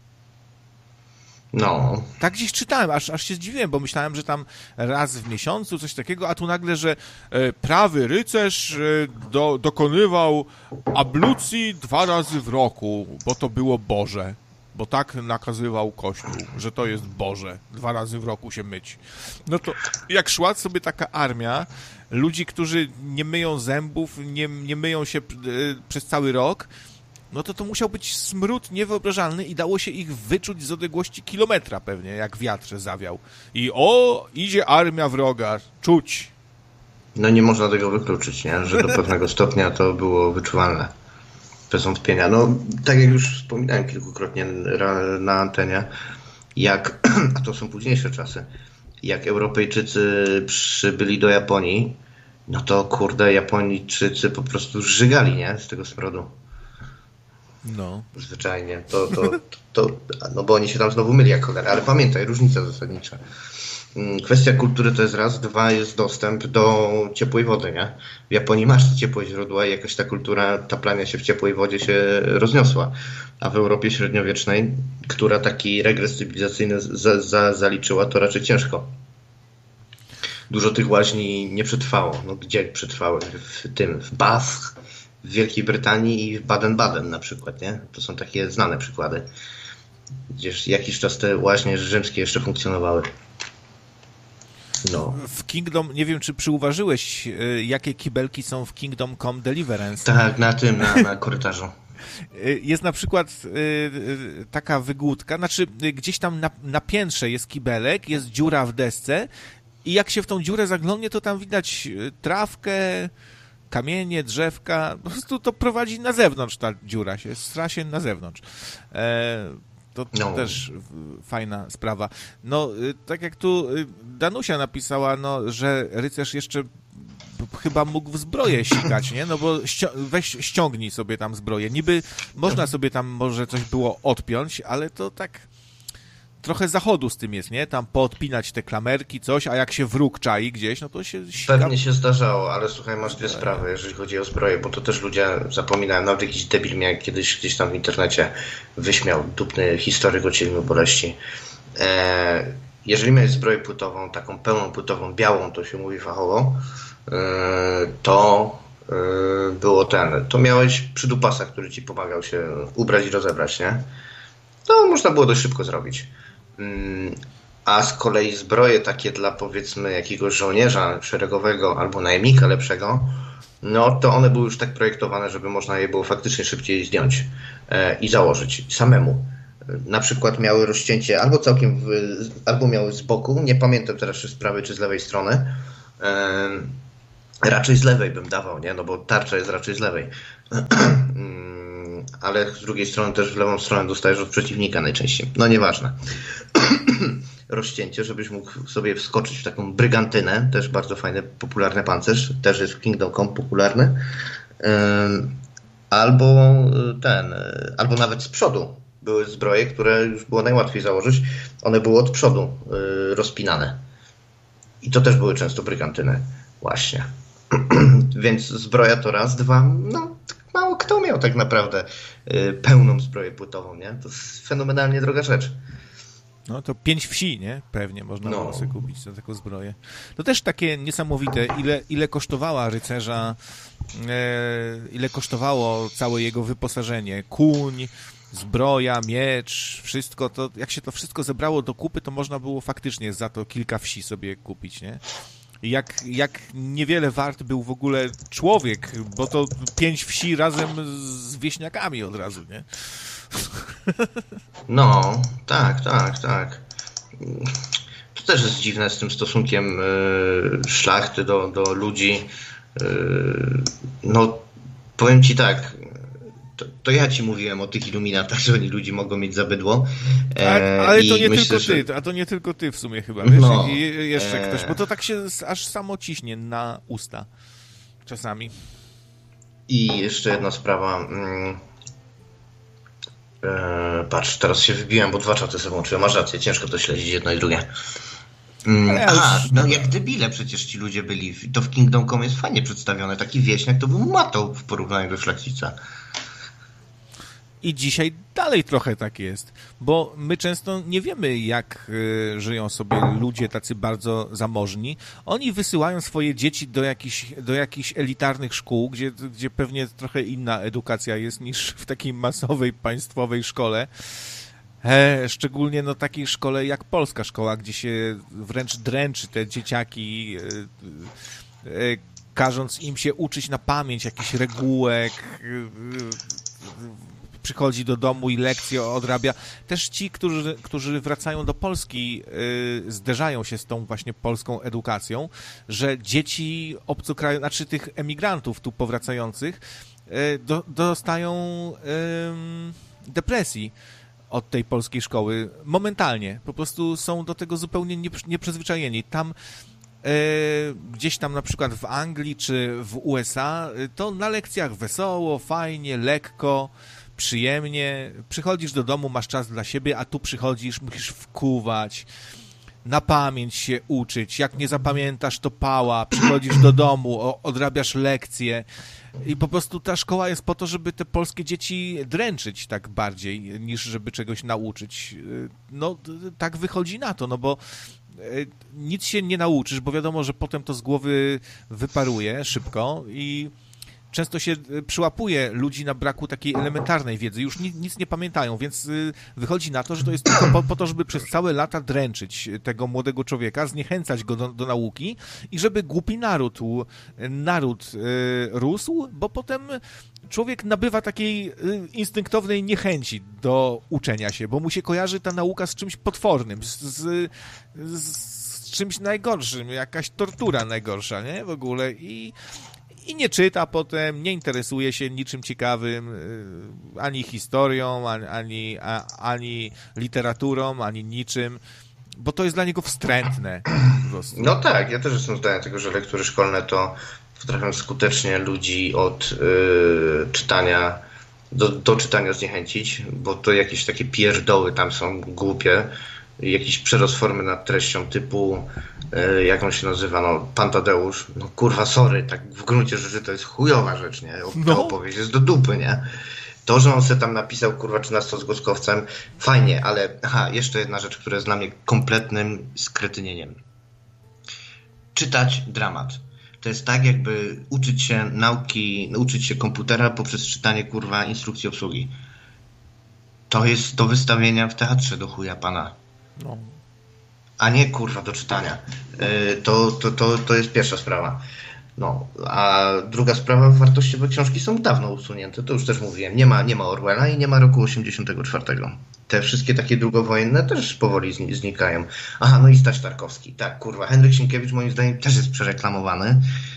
No. Tak gdzieś czytałem, aż się zdziwiłem, bo myślałem, że tam raz w miesiącu, coś takiego, a tu nagle, że prawy rycerz dokonywał ablucji 2 razy w roku, bo to było Boże. Bo tak nakazywał Kościół, że to jest Boże, 2 razy w roku się myć. No to jak szła sobie taka armia ludzi, którzy nie myją zębów, nie myją się przez cały rok, no to musiał być smród niewyobrażalny i dało się ich wyczuć z odległości kilometra pewnie, jak wiatr zawiał. I idzie armia wroga, czuć. No nie można tego wykluczyć, nie? Że do pewnego stopnia to było wyczuwalne. Bez wątpienia. No, tak jak już wspominałem kilkukrotnie na antenie, a to są późniejsze czasy, jak Europejczycy przybyli do Japonii, no to kurde, Japończycy po prostu żygali, nie? Z tego smrodu. No. Zwyczajnie. No bo oni się tam znowu myli jak cholera, ale pamiętaj, różnica zasadnicza. Kwestia kultury to jest raz, 2 jest dostęp do ciepłej wody, nie? W Japonii masz te ciepłe źródła i jakoś ta kultura taplania się w ciepłej wodzie się rozniosła. A w Europie średniowiecznej, która taki regres cywilizacyjny zaliczyła, to raczej ciężko. Dużo tych łaźni nie przetrwało. No gdzie przetrwały? W Bath, w Wielkiej Brytanii i w Baden-Baden na przykład, nie? To są takie znane przykłady. Gdzież jakiś czas te łaźnie rzymskie jeszcze funkcjonowały. No. W Kingdom, nie wiem czy przyuważyłeś, jakie kibelki są w Kingdom Come Deliverance. Tak, na korytarzu. Jest na przykład taka wygłódka, znaczy gdzieś tam na piętrze jest kibelek, jest dziura w desce i jak się w tą dziurę zaglądnie, to tam widać trawkę, kamienie, drzewka, po prostu to prowadzi na zewnątrz ta dziura, stra się na zewnątrz. To też fajna sprawa. No, tak jak tu Danusia napisała, no, że rycerz jeszcze chyba mógł w zbroję sikać, nie? No bo ściągnij sobie tam zbroję. Niby można sobie tam może coś było odpiąć, ale to tak trochę zachodu z tym jest, nie? Tam poodpinać te klamerki, coś, a jak się wróg czai gdzieś, no to się sika. Pewnie się zdarzało, ale słuchaj, masz 2 sprawy, jeżeli chodzi o zbroję, bo to też ludzie zapominają. Nawet jakiś debil mnie kiedyś gdzieś tam w internecie wyśmiał, dupny historyk o 7 boleści. Jeżeli miałeś zbroję płytową, taką pełną płytową, białą, to się mówi fachowo, to było to miałeś przydupasa, który ci pomagał się ubrać i rozebrać, nie? To można było dość szybko zrobić. A z kolei zbroje takie dla, powiedzmy, jakiegoś żołnierza szeregowego albo najemnika lepszego, no to one były już tak projektowane, żeby można je było faktycznie szybciej zdjąć i założyć samemu. Na przykład miały rozcięcie albo całkiem, albo miały z boku, nie pamiętam teraz czy z prawej, czy z lewej strony. Raczej z lewej bym dawał, nie? No bo tarcza jest raczej z lewej. Ale z drugiej strony też w lewą stronę dostajesz od przeciwnika najczęściej. No nieważne. Rozcięcie, żebyś mógł sobie wskoczyć w taką brygantynę, też bardzo fajny, popularny pancerz, też jest w Kingdom Come popularny. Albo nawet z przodu były zbroje, które już było najłatwiej założyć. One były od przodu rozpinane. I to też były często brygantyny. Właśnie. Więc zbroja to raz, dwa, no mało kto miał tak naprawdę pełną zbroję płytową, nie? To jest fenomenalnie droga rzecz. No to 5 wsi, nie? Pewnie można było sobie kupić za taką zbroję. To też takie niesamowite, ile kosztowała rycerza, ile kosztowało całe jego wyposażenie. Kuń, zbroja, miecz, wszystko to, jak się to wszystko zebrało do kupy, to można było faktycznie za to kilka wsi sobie kupić, nie? Jak niewiele wart był w ogóle człowiek, bo to 5 wsi razem z wieśniakami od razu, nie? No, tak. To też jest dziwne z tym stosunkiem szlachty do ludzi. No, powiem ci tak, to ja ci mówiłem o tych iluminatach, że oni ludzi mogą mieć za bydło. Ale to nie myślę, tylko ty, a to nie tylko ty w sumie chyba, wiesz? No, i jeszcze ktoś, bo to tak się aż samo ciśnie na usta czasami. I jeszcze jedna sprawa. Patrz, teraz się wybiłem, bo 2 czaty sobie włączyłem. Masz rację, ciężko to śledzić jedno i drugie. Jak debile przecież ci ludzie byli. To w Kingdom Come jest fajnie przedstawione. Taki wieśniak to był matą w porównaniu do szlachcica. I dzisiaj dalej trochę tak jest, bo my często nie wiemy, jak żyją sobie ludzie tacy bardzo zamożni. Oni wysyłają swoje dzieci do jakichś elitarnych szkół, gdzie pewnie trochę inna edukacja jest niż w takiej masowej, państwowej szkole. Szczególnie takiej szkole jak polska szkoła, gdzie się wręcz dręczy te dzieciaki, każąc im się uczyć na pamięć jakichś regułek, przychodzi do domu i lekcje odrabia. Też ci, którzy wracają do Polski, zderzają się z tą właśnie polską edukacją, że dzieci obcokrajów, znaczy tych emigrantów tu powracających, dostają depresji od tej polskiej szkoły momentalnie. Po prostu są do tego zupełnie nieprzyzwyczajeni. Tam gdzieś tam na przykład w Anglii czy w USA to na lekcjach wesoło, fajnie, lekko, przyjemnie. Przychodzisz do domu, masz czas dla siebie, a tu przychodzisz, musisz wkuwać, na pamięć się uczyć. Jak nie zapamiętasz, to pała. Przychodzisz do domu, odrabiasz lekcje. I po prostu ta szkoła jest po to, żeby te polskie dzieci dręczyć tak bardziej, niż żeby czegoś nauczyć. No, tak wychodzi na to, no bo nic się nie nauczysz, bo wiadomo, że potem to z głowy wyparuje szybko i często się przyłapuje ludzi na braku takiej elementarnej wiedzy. Już nic nie pamiętają, więc wychodzi na to, że to jest tylko po to, żeby przez całe lata dręczyć tego młodego człowieka, zniechęcać go do nauki i żeby głupi naród rósł, bo potem człowiek nabywa takiej instynktownej niechęci do uczenia się, bo mu się kojarzy ta nauka z czymś potwornym, z czymś najgorszym, jakaś tortura najgorsza, nie? W ogóle i nie czyta potem, nie interesuje się niczym ciekawym, ani historią, ani literaturą, ani niczym, bo to jest dla niego wstrętne po prostu. No tak, ja też jestem zdania tego, że lektury szkolne to potrafią skutecznie ludzi od czytania do czytania zniechęcić, bo to jakieś takie pierdoły tam są głupie, jakieś przerozformy nad treścią typu jak on się nazywa, no Pan Tadeusz, no kurwa sorry, tak w gruncie rzeczy to jest chujowa rzecz, nie? Ta opowieść jest do dupy, nie? To, że on se tam napisał kurwa 13 z Goskowcem, fajnie, ale jeszcze jedna rzecz, która jest dla mnie kompletnym skretynieniem. Czytać dramat. To jest tak, jakby uczyć się komputera poprzez czytanie, kurwa, instrukcji obsługi. To jest do wystawienia w teatrze do chuja pana. No. A nie, kurwa, do czytania. To jest pierwsza sprawa. No, a druga sprawa, wartościowe książki są dawno usunięte, to już też mówiłem. Nie ma Orwella i nie ma roku 84. Te wszystkie takie długowojenne też powoli znikają. Aha, no i Staś Tarkowski. Tak, kurwa, Henryk Sienkiewicz moim zdaniem też jest przereklamowany.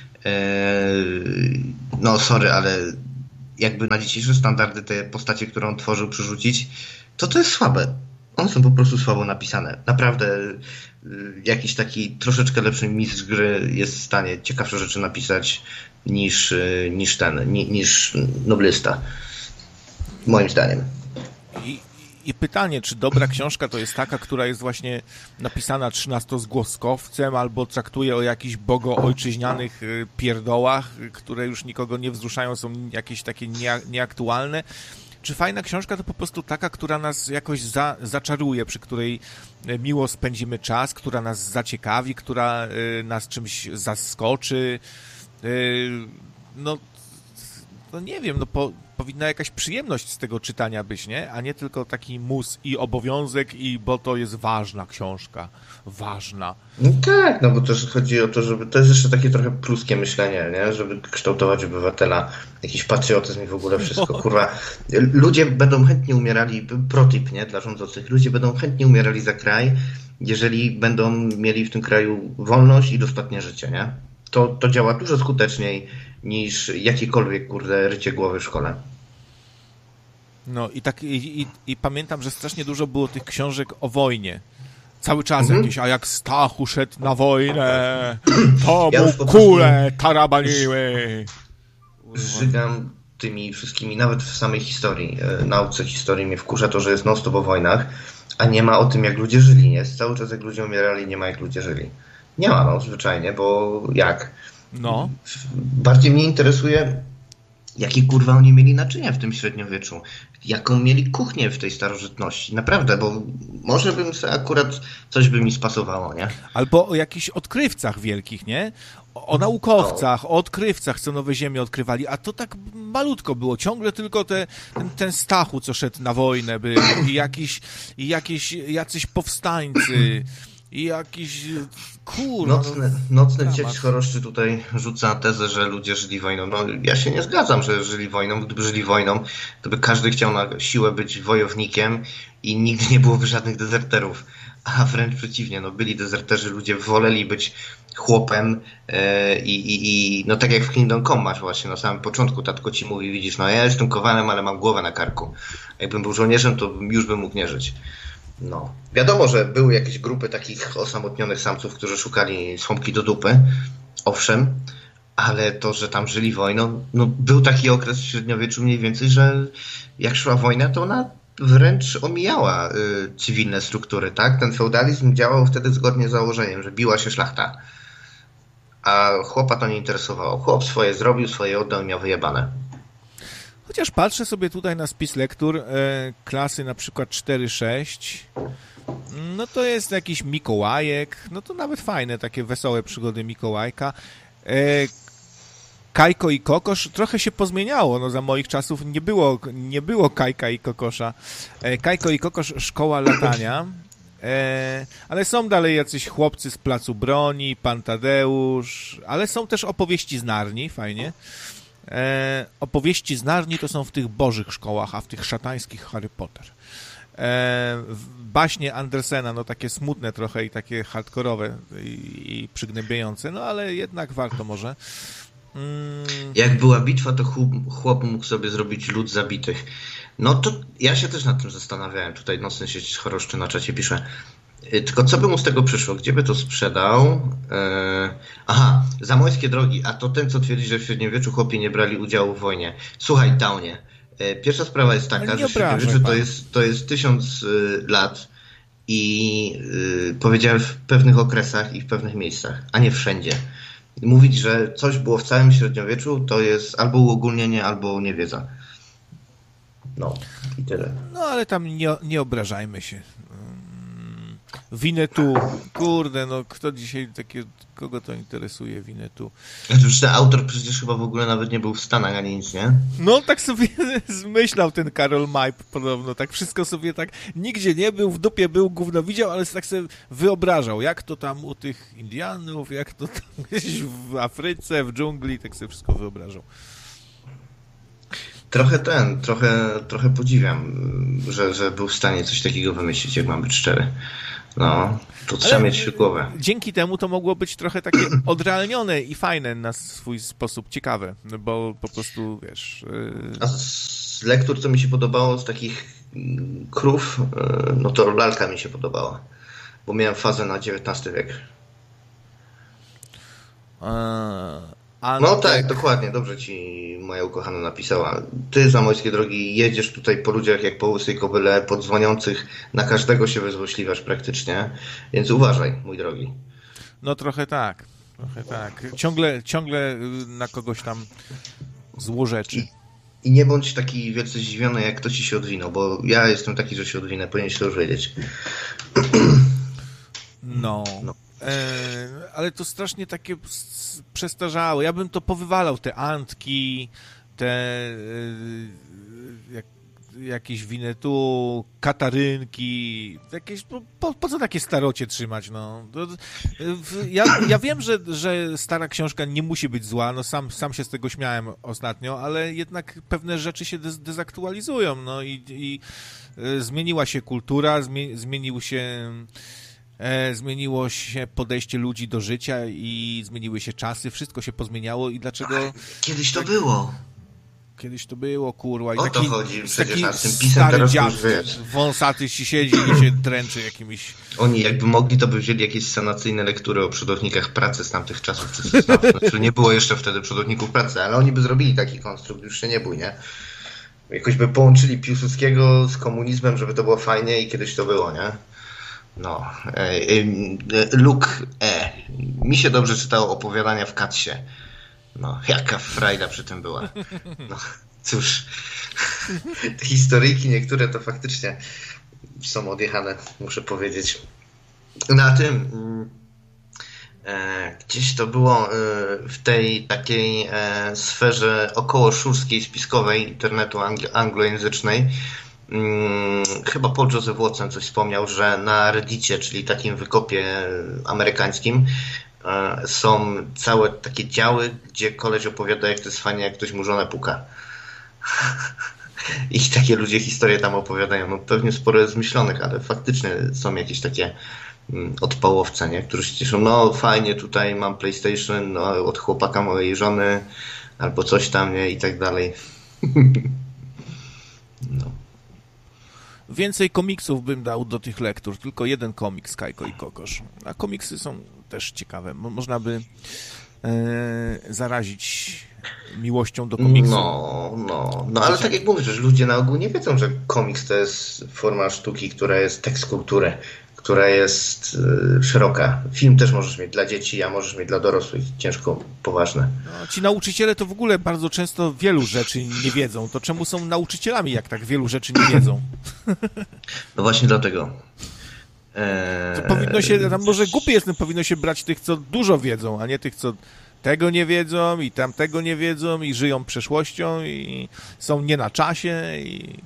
No, sorry, ale jakby na dzisiejsze standardy te postacie, które on tworzył, przerzucić, to jest słabe. One są po prostu słabo napisane. Naprawdę jakiś taki troszeczkę lepszy mistrz gry jest w stanie ciekawsze rzeczy napisać niż noblista. Moim zdaniem. I pytanie, czy dobra książka to jest taka, która jest właśnie napisana 13-zgłoskowcem albo traktuje o jakichś bogoojczyźnianych pierdołach, które już nikogo nie wzruszają, są jakieś takie nieaktualne. Czy fajna książka to po prostu taka, która nas jakoś zaczaruje, przy której miło spędzimy czas, która nas zaciekawi, która nas czymś zaskoczy? No nie wiem, powinna jakaś przyjemność z tego czytania być, nie? A nie tylko taki mus i obowiązek, bo to jest ważna książka. Ważna. No tak, no bo też chodzi o to, żeby to jest jeszcze takie trochę pluskie myślenie, nie? Żeby kształtować obywatela, jakiś patriotyzm i w ogóle wszystko, kurwa. Ludzie będą chętnie umierali, protip, nie? Dla rządzących. Ludzie będą chętnie umierali za kraj, jeżeli będą mieli w tym kraju wolność i dostatnie życie, nie? To działa dużo skuteczniej niż jakiekolwiek, kurde, rycie głowy w szkole. No i pamiętam, że strasznie dużo było tych książek o wojnie. Cały czas jakieś, a jak Stachu szedł na wojnę, to mu kule tarabaniły. Żygam tymi wszystkimi, nawet w samej historii, nauce historii mnie wkurza to, że jest non-stop o wojnach, a nie ma o tym, jak ludzie żyli, nie? Cały czas jak ludzie umierali, nie ma jak ludzie żyli. Nie ma, no, zwyczajnie, bo jak? No. Bardziej mnie interesuje, jakie kurwa oni mieli naczynia w tym średniowieczu. Jaką mieli kuchnię w tej starożytności. Naprawdę, bo może bym sobie akurat coś by mi spasowało, nie? Albo o jakichś odkrywcach wielkich, nie? O naukowcach, o odkrywcach, co nowe ziemie odkrywali, a to tak malutko było. Ciągle tylko ten Stachu, co szedł na wojnę był i jacyś powstańcy i jakiś Nocny cieć choroszczy tutaj rzuca tezę, że ludzie żyli wojną. No ja się nie zgadzam, że żyli wojną. Gdyby żyli wojną, to by każdy chciał na siłę być wojownikiem i nigdy nie byłoby żadnych dezerterów. A wręcz przeciwnie, no byli dezerterzy, ludzie woleli być chłopem i no tak jak w Kingdom Come masz właśnie na samym początku, tatko ci mówi, widzisz, no ja jestem Kowalem, ale mam głowę na karku. Jakbym był żołnierzem, to już bym mógł nie żyć. No. Wiadomo, że były jakieś grupy takich osamotnionych samców, którzy szukali słomki do dupy, owszem, ale to, że tam żyli wojną, no był taki okres w średniowieczu mniej więcej, że jak szła wojna, to ona wręcz omijała cywilne struktury, tak? Ten feudalizm działał wtedy zgodnie z założeniem, że biła się szlachta, a chłopa to nie interesowało. Chłop swoje zrobił, swoje oddał i miał wyjebane. Chociaż patrzę sobie tutaj na spis lektur klasy na przykład 4-6, no to jest jakiś Mikołajek, no to nawet fajne, takie wesołe przygody Mikołajka. Kajko i Kokosz trochę się pozmieniało, no za moich czasów nie było Kajka i Kokosza. Kajko i Kokosz, szkoła latania, ale są dalej jacyś chłopcy z Placu Broni, Pan Tadeusz, ale są też opowieści z Narni, fajnie. Opowieści z Narni to są w tych bożych szkołach, a w tych szatańskich Harry Potter. Baśnie Andersena, no takie smutne trochę i takie hardkorowe i przygnębiające, no ale jednak warto może. Jak była bitwa, to chłop mógł sobie zrobić lud zabitych. No to ja się też nad tym zastanawiałem. Tutaj Nocny Sieć Choroszczy na czacie pisze. Tylko co by mu z tego przyszło? Gdzie by to sprzedał? Aha, Zamojskie Drogi. A to ten, co twierdzi, że w średniowieczu chłopi nie brali udziału w wojnie. Słuchaj, Downie. Pierwsza sprawa jest taka, że w średniowieczu to jest 1000 lat i powiedziałem w pewnych okresach i w pewnych miejscach, a nie wszędzie. Mówić, że coś było w całym średniowieczu, to jest albo uogólnienie, albo niewiedza. No i tyle. No ale tam nie obrażajmy się. Winnetou. Kurde, no kto dzisiaj kogo to interesuje Winnetou? Już ten autor przecież chyba w ogóle nawet nie był w Stanach ani nic, nie? No tak sobie zmyślał ten Karol Majp podobno, tak wszystko sobie tak, nigdzie nie był, w dupie był, gówno widział, ale tak sobie wyobrażał, jak to tam u tych Indianów, jak to tam gdzieś w Afryce, w dżungli, tak sobie wszystko wyobrażał. Trochę podziwiam, że był w stanie coś takiego wymyślić, jak mam być szczery. No, to trzeba mieć głowę. Dzięki temu to mogło być trochę takie odrealnione i fajne na swój sposób, ciekawe, bo po prostu, wiesz... A z lektur, co mi się podobało, z takich krów, no to lalka mi się podobała, bo miałem fazę na XIX wiek. No tak, dokładnie, dobrze ci moja ukochana napisała. Ty, Zamojskie drogi, jedziesz tutaj po ludziach jak po łysej kobyle, po dzwoniących, na każdego się wyzłośliwiasz praktycznie, więc uważaj, mój drogi. No trochę tak. Ciągle na kogoś tam złorzeczy. I nie bądź taki wielce zdziwiony, jak ktoś ci się odwinął, bo ja jestem taki, że się odwinę, powinieneś to już wiedzieć. No. Ale to strasznie takie przestarzałe. Ja bym to powywalał, te Antki, te jakieś Winnetou, Katarynki, jakieś, po co takie starocie trzymać, no? Ja wiem, że stara książka nie musi być zła, no sam się z tego śmiałem ostatnio, ale jednak pewne rzeczy się dezaktualizują, no i zmieniła się kultura, zmieniło się podejście ludzi do życia i zmieniły się czasy, wszystko się pozmieniało i dlaczego... Kiedyś to było. Kiedyś to było, kurwa. I o to chodzi przecież, a z tym pisem stary teraz dziad, już wiesz. wąsaty ci siedzi i się dręczy jakimiś... Oni jakby mogli, to by wzięli jakieś sanacyjne lektury o przodownikach pracy z tamtych czasów. Znaczy, nie było jeszcze wtedy przodowników pracy, ale oni by zrobili taki konstrukt, już się nie bój, nie? Jakoś by połączyli Piłsudskiego z komunizmem, żeby to było fajnie i kiedyś to było, nie? No. Luke E. Mi się dobrze czytało opowiadania w Katsie. No, jaka frajda przy tym była. No, cóż. Te historyjki niektóre to faktycznie są odjechane, muszę powiedzieć. Na tym gdzieś to było w tej takiej sferze około szurskiej, spiskowej internetu anglojęzycznej. Chyba Paul Joseph Watson coś wspomniał, że na Reddicie, czyli takim wykopie amerykańskim, są całe takie działy, gdzie koleś opowiada, jak to jest fajnie, jak ktoś mu żonę puka. I takie ludzie historie tam opowiadają. No pewnie sporo jest zmyślonych, ale faktycznie są jakieś takie odpałowce, nie? Którzy się cieszą, no fajnie, tutaj mam PlayStation, no, od chłopaka mojej żony, albo coś tam, nie? I tak dalej. No. Więcej komiksów bym dał do tych lektur, tylko jeden komiks, Kajko i Kokosz. A komiksy są też ciekawe. Można by zarazić miłością do komiksu. No, ale tak jak mówisz, że ludzie na ogół nie wiedzą, że komiks to jest forma sztuki, która jest tekst kultury, która jest szeroka. Film też możesz mieć dla dzieci, a możesz mieć dla dorosłych. Ciężko, poważne. No, ci nauczyciele to w ogóle bardzo często wielu rzeczy nie wiedzą. To czemu są nauczycielami, jak tak wielu rzeczy nie wiedzą? No właśnie dlatego. To powinno się, tam może głupie jestem, powinno się brać tych, co dużo wiedzą, a nie tych, co tego nie wiedzą i tamtego nie wiedzą i żyją przeszłością i są nie na czasie i...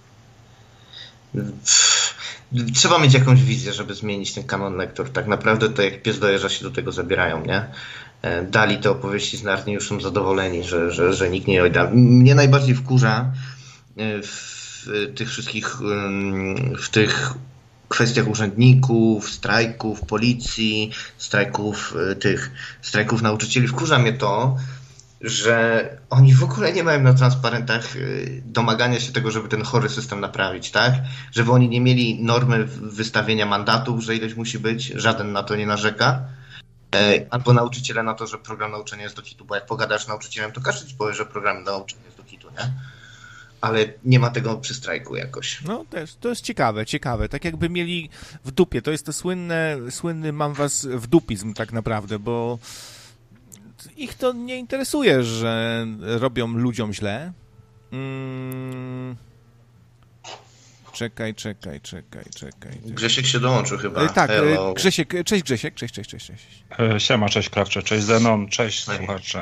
Trzeba mieć jakąś wizję, żeby zmienić ten kanon lektur. Tak naprawdę to jak pies dojeżdża się do tego zabierają, nie? Dali te opowieści z Narni, już są zadowoleni, że nikt nie ojda. Mnie najbardziej wkurza w tych wszystkich, w tych kwestiach urzędników, strajków policji, strajków nauczycieli. Wkurza mnie to, że oni w ogóle nie mają na transparentach domagania się tego, żeby ten chory system naprawić, tak? Żeby oni nie mieli normy wystawienia mandatów, że ileś musi być, żaden na to nie narzeka. Albo nauczyciele na to, że program nauczania jest do kitu, bo jak pogadasz z nauczycielem, to każdy ci powie, że program nauczania jest do kitu, nie? Ale nie ma tego przy strajku jakoś. No też, to jest ciekawe. Tak jakby mieli w dupie. To jest to słynny mam was w dupizm tak naprawdę, bo ich to nie interesuje, że robią ludziom źle. Czekaj. Grzesiek się dołączył chyba. Tak, Hello. Grzesiek, cześć Grzesiek, cześć. Siema, cześć Krawcze, cześć Zenon, cześć słuchacze.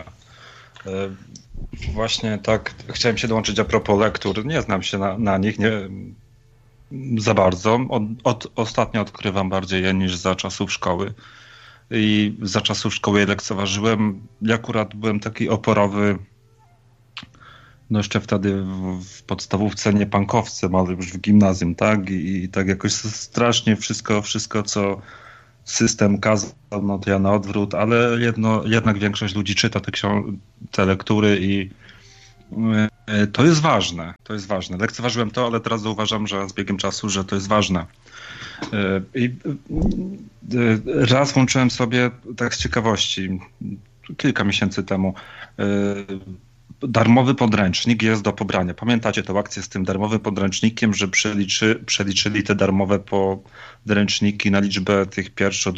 Właśnie tak, chciałem się dołączyć a propos lektur, nie znam się na nich nie za bardzo. Ostatnio odkrywam bardziej je niż za czasów szkoły. I za czasów szkoły je lekceważyłem. Ja akurat byłem taki oporowy, no jeszcze wtedy w podstawówce nie punkowcem, ale już w gimnazjum, tak? I tak jakoś strasznie wszystko co system kazał, no to ja na odwrót, ale jednak większość ludzi czyta te lektury i to jest ważne. Lekceważyłem to, ale teraz zauważam, że z biegiem czasu, że to jest ważne. I raz włączyłem sobie, tak z ciekawości, kilka miesięcy temu, darmowy podręcznik jest do pobrania. Pamiętacie tę akcję z tym darmowym podręcznikiem, że przeliczyli te darmowe podręczniki na liczbę tych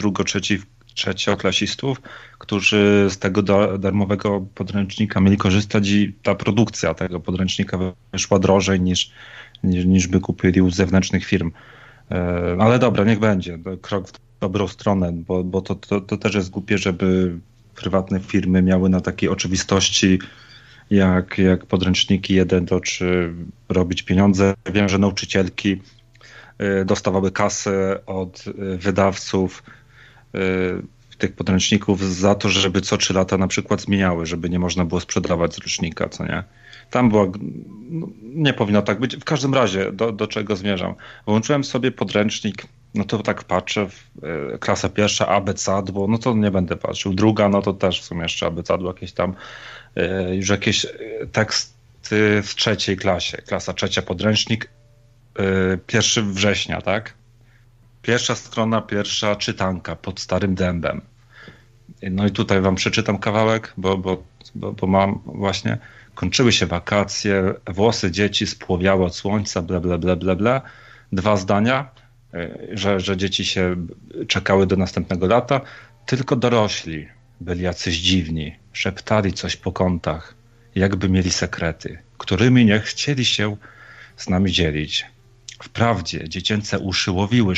trzecioklasistów, którzy z tego darmowego podręcznika mieli korzystać i ta produkcja tego podręcznika wyszła drożej niż by kupili u zewnętrznych firm. Ale dobra, niech będzie. Krok w dobrą stronę, bo to też jest głupie, żeby prywatne firmy miały na takiej oczywistości jak podręczniki 1-3 robić pieniądze. Wiem, że nauczycielki dostawały kasę od wydawców tych podręczników za to, żeby co 3 lata na przykład zmieniały, żeby nie można było sprzedawać z rocznika, co nie? Tam była, nie powinno tak być. W każdym razie, do czego zmierzam? Włączyłem sobie podręcznik, no to tak patrzę, klasa pierwsza, abecadło, no to nie będę patrzył. Druga, no to też w sumie jeszcze abecadło jakieś tam, już jakieś teksty w 3. klasie. Klasa 3, podręcznik, 1 września, tak? Pierwsza strona, pierwsza czytanka pod starym dębem. No i tutaj wam przeczytam kawałek, bo mam właśnie... Kończyły się wakacje, włosy dzieci spłowiały od słońca, bla, bla, bla, bla, bla. 2 zdania, że dzieci się czekały do następnego lata. Tylko dorośli byli jacyś dziwni, szeptali coś po kątach, jakby mieli sekrety, którymi nie chcieli się z nami dzielić. Wprawdzie dziecięce uszy łowiły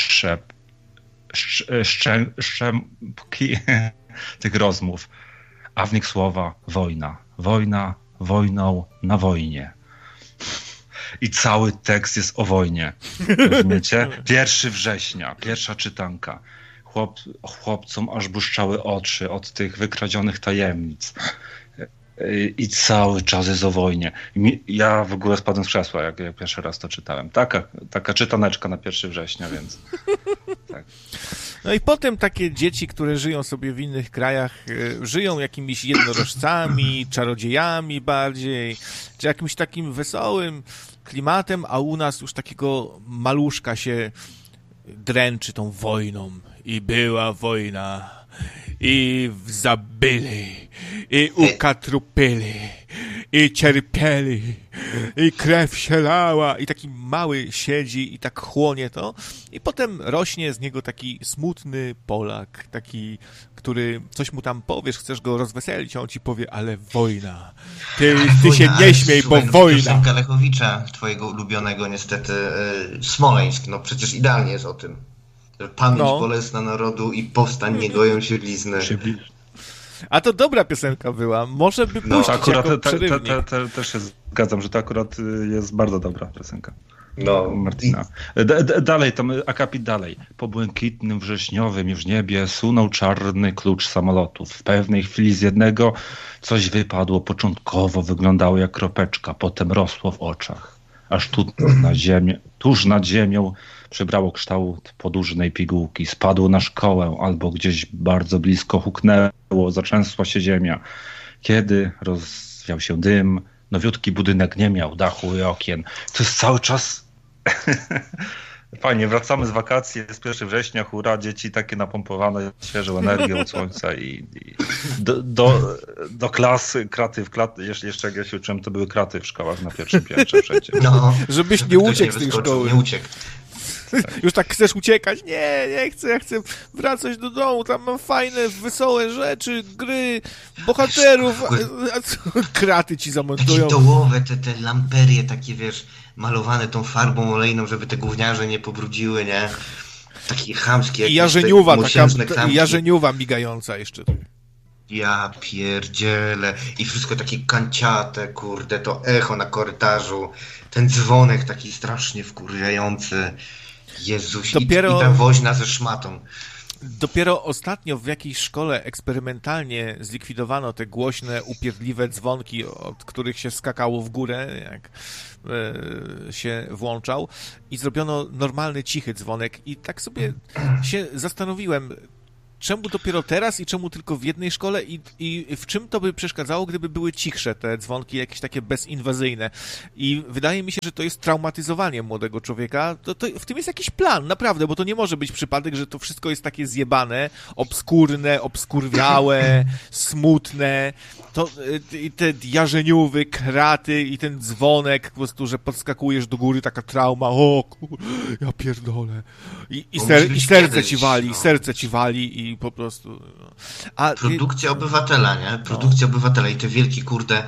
szczępki tych rozmów, a w nich słowa wojna, wojna, wojną na wojnie. I cały tekst jest o wojnie. Rozumiecie? 1 września, pierwsza czytanka. Chłopcom aż błyszczały oczy od tych wykradzionych tajemnic. I cały czas jest o wojnie. Ja w ogóle spadłem z krzesła, jak pierwszy raz to czytałem. Taka czytaneczka na 1 września, więc... Tak. No i potem takie dzieci, które żyją sobie w innych krajach, żyją jakimiś jednorożcami, czarodziejami bardziej, czy jakimś takim wesołym klimatem, a u nas już takiego maluszka się dręczy tą wojną. I była wojna, i zabyli, i ukatrupili, i cierpieli, i krew się lała, i taki mały siedzi i tak chłonie to, i potem rośnie z niego taki smutny Polak, taki, który coś mu tam powiesz, chcesz go rozweselić, a on ci powie, ale wojna. Ty się nie śmiej, bo wojna. Piosenka Lechowicza, twojego ulubionego niestety, Smoleńsk, no przecież idealnie jest o tym. Pamięć bolesna narodu i powstań nie goją się blizny. A to dobra piosenka była. Może by puścić akurat jako przerywnik. też się zgadzam, że to akurat jest bardzo dobra piosenka. No. Martina. Dalej, tam akapit dalej. Po błękitnym wrześniowym już niebie sunął czarny klucz samolotów. W pewnej chwili z jednego coś wypadło. Początkowo wyglądało jak kropeczka, potem rosło w oczach. Aż tuż nad ziemią przybrało kształt podłużnej pigułki. Spadło na szkołę albo gdzieś bardzo blisko huknęło, zatrzęsła się ziemia. Kiedy rozwiał się dym, nowiutki budynek nie miał dachu i okien. To jest cały czas... Fajnie, wracamy z wakacji, jest 1 września, hura, dzieci takie napompowane świeżą energią od słońca i do klasy, kraty, jeszcze jak ja się uczyłem, to były kraty w szkołach na 1. piętrze wszędzie. No, żebyś nie uciekł z tej szkoły. Nie uciekł. Już tak chcesz uciekać? Nie chcę, ja chcę wracać do domu, tam mam fajne, wesołe rzeczy, gry, bohaterów, kraty ci zamontują. Takie dołowe, te lamperie takie, wiesz, malowane tą farbą olejną, żeby te gówniarze nie pobrudziły, nie? Takie chamskie. I jarzeniuwa migająca jeszcze. Ja pierdzielę. I wszystko takie kanciate, kurde, to echo na korytarzu, ten dzwonek taki strasznie wkurwiający. Jezus, i ta woźna ze szmatą. Dopiero ostatnio w jakiejś szkole eksperymentalnie zlikwidowano te głośne, upierdliwe dzwonki, od których się skakało w górę, jak się włączał, i zrobiono normalny, cichy dzwonek. I tak sobie się zastanowiłem, czemu dopiero teraz i czemu tylko w jednej szkole i w czym to by przeszkadzało, gdyby były cichsze te dzwonki, jakieś takie bezinwazyjne. I wydaje mi się, że to jest traumatyzowanie młodego człowieka. To w tym jest jakiś plan, naprawdę, bo to nie może być przypadek, że to wszystko jest takie zjebane, obskurne, obskurwiałe, smutne. I te jarzeniówy, kraty i ten dzwonek, po prostu, że podskakujesz do góry, taka trauma, ja pierdolę. I serce ci wali i po prostu... Produkcja obywatela, nie? Produkcja obywatela i te wielkie, kurde,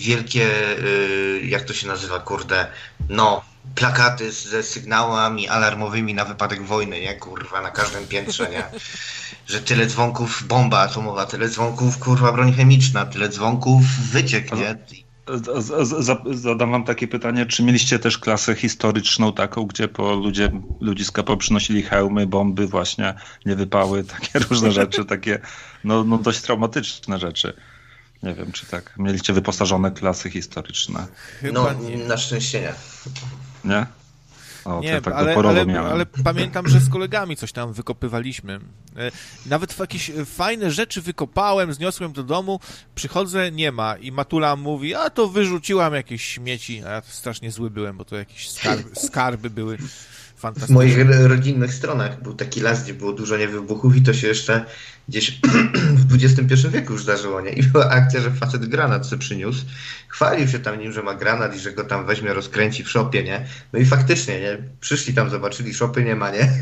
jak to się nazywa, kurde, plakaty ze sygnałami alarmowymi na wypadek wojny, nie? Kurwa, na każdym piętrze, nie? Że tyle dzwonków bomba atomowa, tyle dzwonków, kurwa, broń chemiczna, tyle dzwonków wyciek, nie? Zadam wam takie pytanie, czy mieliście też klasę historyczną taką, gdzie ludziska przynosili hełmy, bomby właśnie, niewypały, takie różne rzeczy, takie dość traumatyczne rzeczy. Nie wiem, czy tak. Mieliście wyposażone klasy historyczne? Chyba nie. Na szczęście nie. Nie? Nie, tak ale pamiętam, że z kolegami coś tam wykopywaliśmy. Nawet jakieś fajne rzeczy wykopałem, zniosłem do domu, przychodzę, nie ma. I matula mówi, to wyrzuciłam jakieś śmieci. A ja strasznie zły byłem, bo to jakieś skarby były fantastyczne. W moich rodzinnych stronach był taki las, gdzie było dużo niewybuchów i to się jeszcze gdzieś w XXI wieku już zdarzyło, nie? I była akcja, że facet granat sobie przyniósł, chwalił się tam nim, że ma granat i że go tam weźmie, rozkręci w szopie, nie? No i faktycznie, nie? Przyszli tam, zobaczyli, szopy nie ma, nie?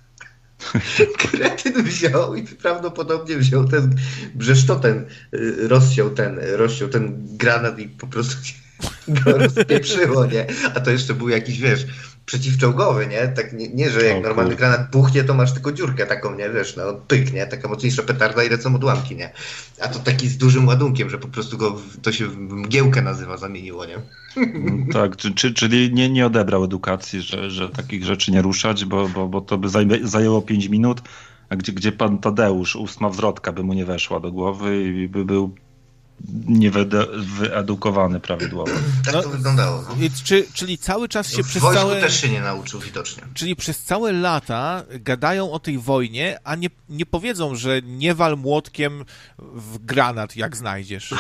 Kretyn wziął i prawdopodobnie wziął ten brzeszczotem, rozciął ten granat i po prostu go rozpieprzyło, nie? A to jeszcze był jakiś, wiesz, przeciwczołgowy, nie? Tak nie, że jak normalny granat buchnie, to masz tylko dziurkę taką, nie? Wiesz, pyk, nie? Taka mocniejsza petarda i lecą odłamki, nie? A to taki z dużym ładunkiem, że po prostu to się w mgiełkę nazywa, zamieniło, nie? Tak, czyli nie odebrał edukacji, że takich rzeczy nie ruszać, bo to by zajęło 5 minut, a gdzie pan Tadeusz, 8 wzrodka by mu nie weszła do głowy i by był niewyedukowany prawidłowo. Tak to wyglądało. No. Czyli cały czas się przez całe... też się nie nauczył widocznie. Czyli przez całe lata gadają o tej wojnie, a nie powiedzą, że nie wal młotkiem w granat, jak znajdziesz.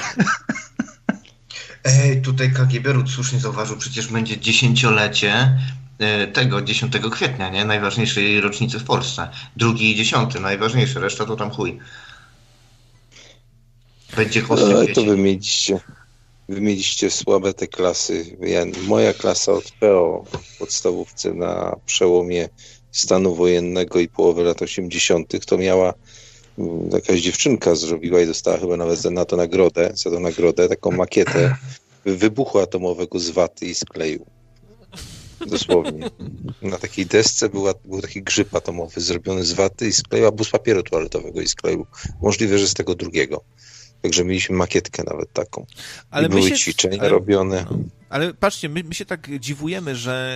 Tutaj KGB słusznie zauważył, przecież będzie 10-lecie tego 10 kwietnia, nie? Najważniejszej rocznicy w Polsce. 2 i 10, najważniejsze, reszta to tam chuj. Będzie to wy mieliście słabe te klasy. Moja klasa od PO w podstawówce na przełomie stanu wojennego i połowy lat 80. to miała, jakaś dziewczynka zrobiła i dostała chyba nawet za tą nagrodę taką makietę wybuchu atomowego z waty i z kleju. Dosłownie. Na takiej desce był taki grzyb atomowy zrobiony z waty i z kleju, albo z papieru toaletowego i z kleju. Możliwe, że z tego drugiego. Także mieliśmy makietkę nawet taką. Ale były ćwiczenia robione. Ale patrzcie, my się tak dziwujemy, że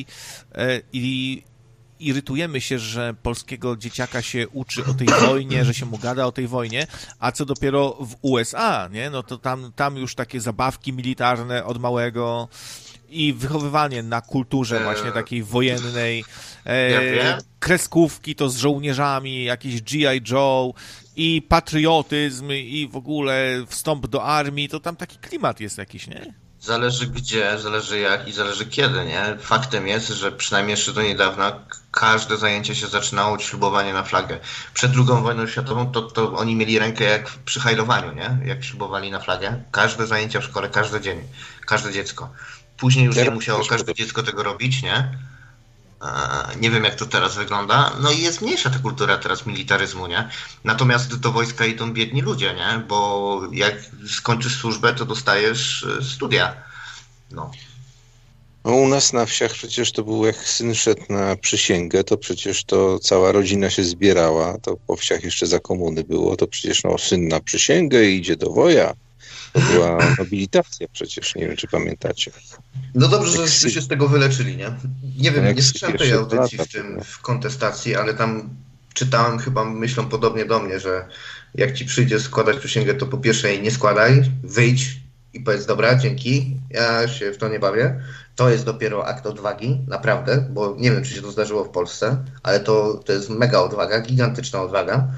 i irytujemy się, że polskiego dzieciaka się uczy o tej wojnie, że się mu gada o tej wojnie, a co dopiero w USA, nie? No to tam już takie zabawki militarne od małego i wychowywanie na kulturze właśnie takiej wojennej, kreskówki to z żołnierzami, jakieś G.I. Joe i patriotyzm i w ogóle wstąp do armii, to tam taki klimat jest jakiś, nie? Zależy gdzie, zależy jak i zależy kiedy, nie? Faktem jest, że przynajmniej jeszcze do niedawna każde zajęcie się zaczynało od ślubowania na flagę. Przed II wojną światową to oni mieli rękę jak przy hajlowaniu, nie? Jak ślubowali na flagę. Każde zajęcia w szkole, każdy dzień, każde dziecko. Później już nie musiało każde dziecko tego robić, nie? Nie wiem, jak to teraz wygląda. No i jest mniejsza ta kultura teraz militaryzmu, nie? Natomiast do wojska idą biedni ludzie, nie? Bo jak skończysz służbę, to dostajesz studia. No. No u nas na wsiach przecież to było, jak syn szedł na przysięgę, to przecież to cała rodzina się zbierała, to po wsiach jeszcze za komuny było, to przecież syn na przysięgę i idzie do woja. To była nobilitacja przecież, nie wiem, czy pamiętacie. No dobrze, że się z tego wyleczyli, nie? Nie wiem, nie słyszałem tej audycji lata, w kontestacji, ale tam czytałem, chyba myślą podobnie do mnie, że jak ci przyjdzie składać przysięgę, to po pierwsze jej nie składaj, wyjdź i powiedz, dobra, dzięki, ja się w to nie bawię. To jest dopiero akt odwagi, naprawdę, bo nie wiem, czy się to zdarzyło w Polsce, ale to jest mega odwaga, gigantyczna odwaga.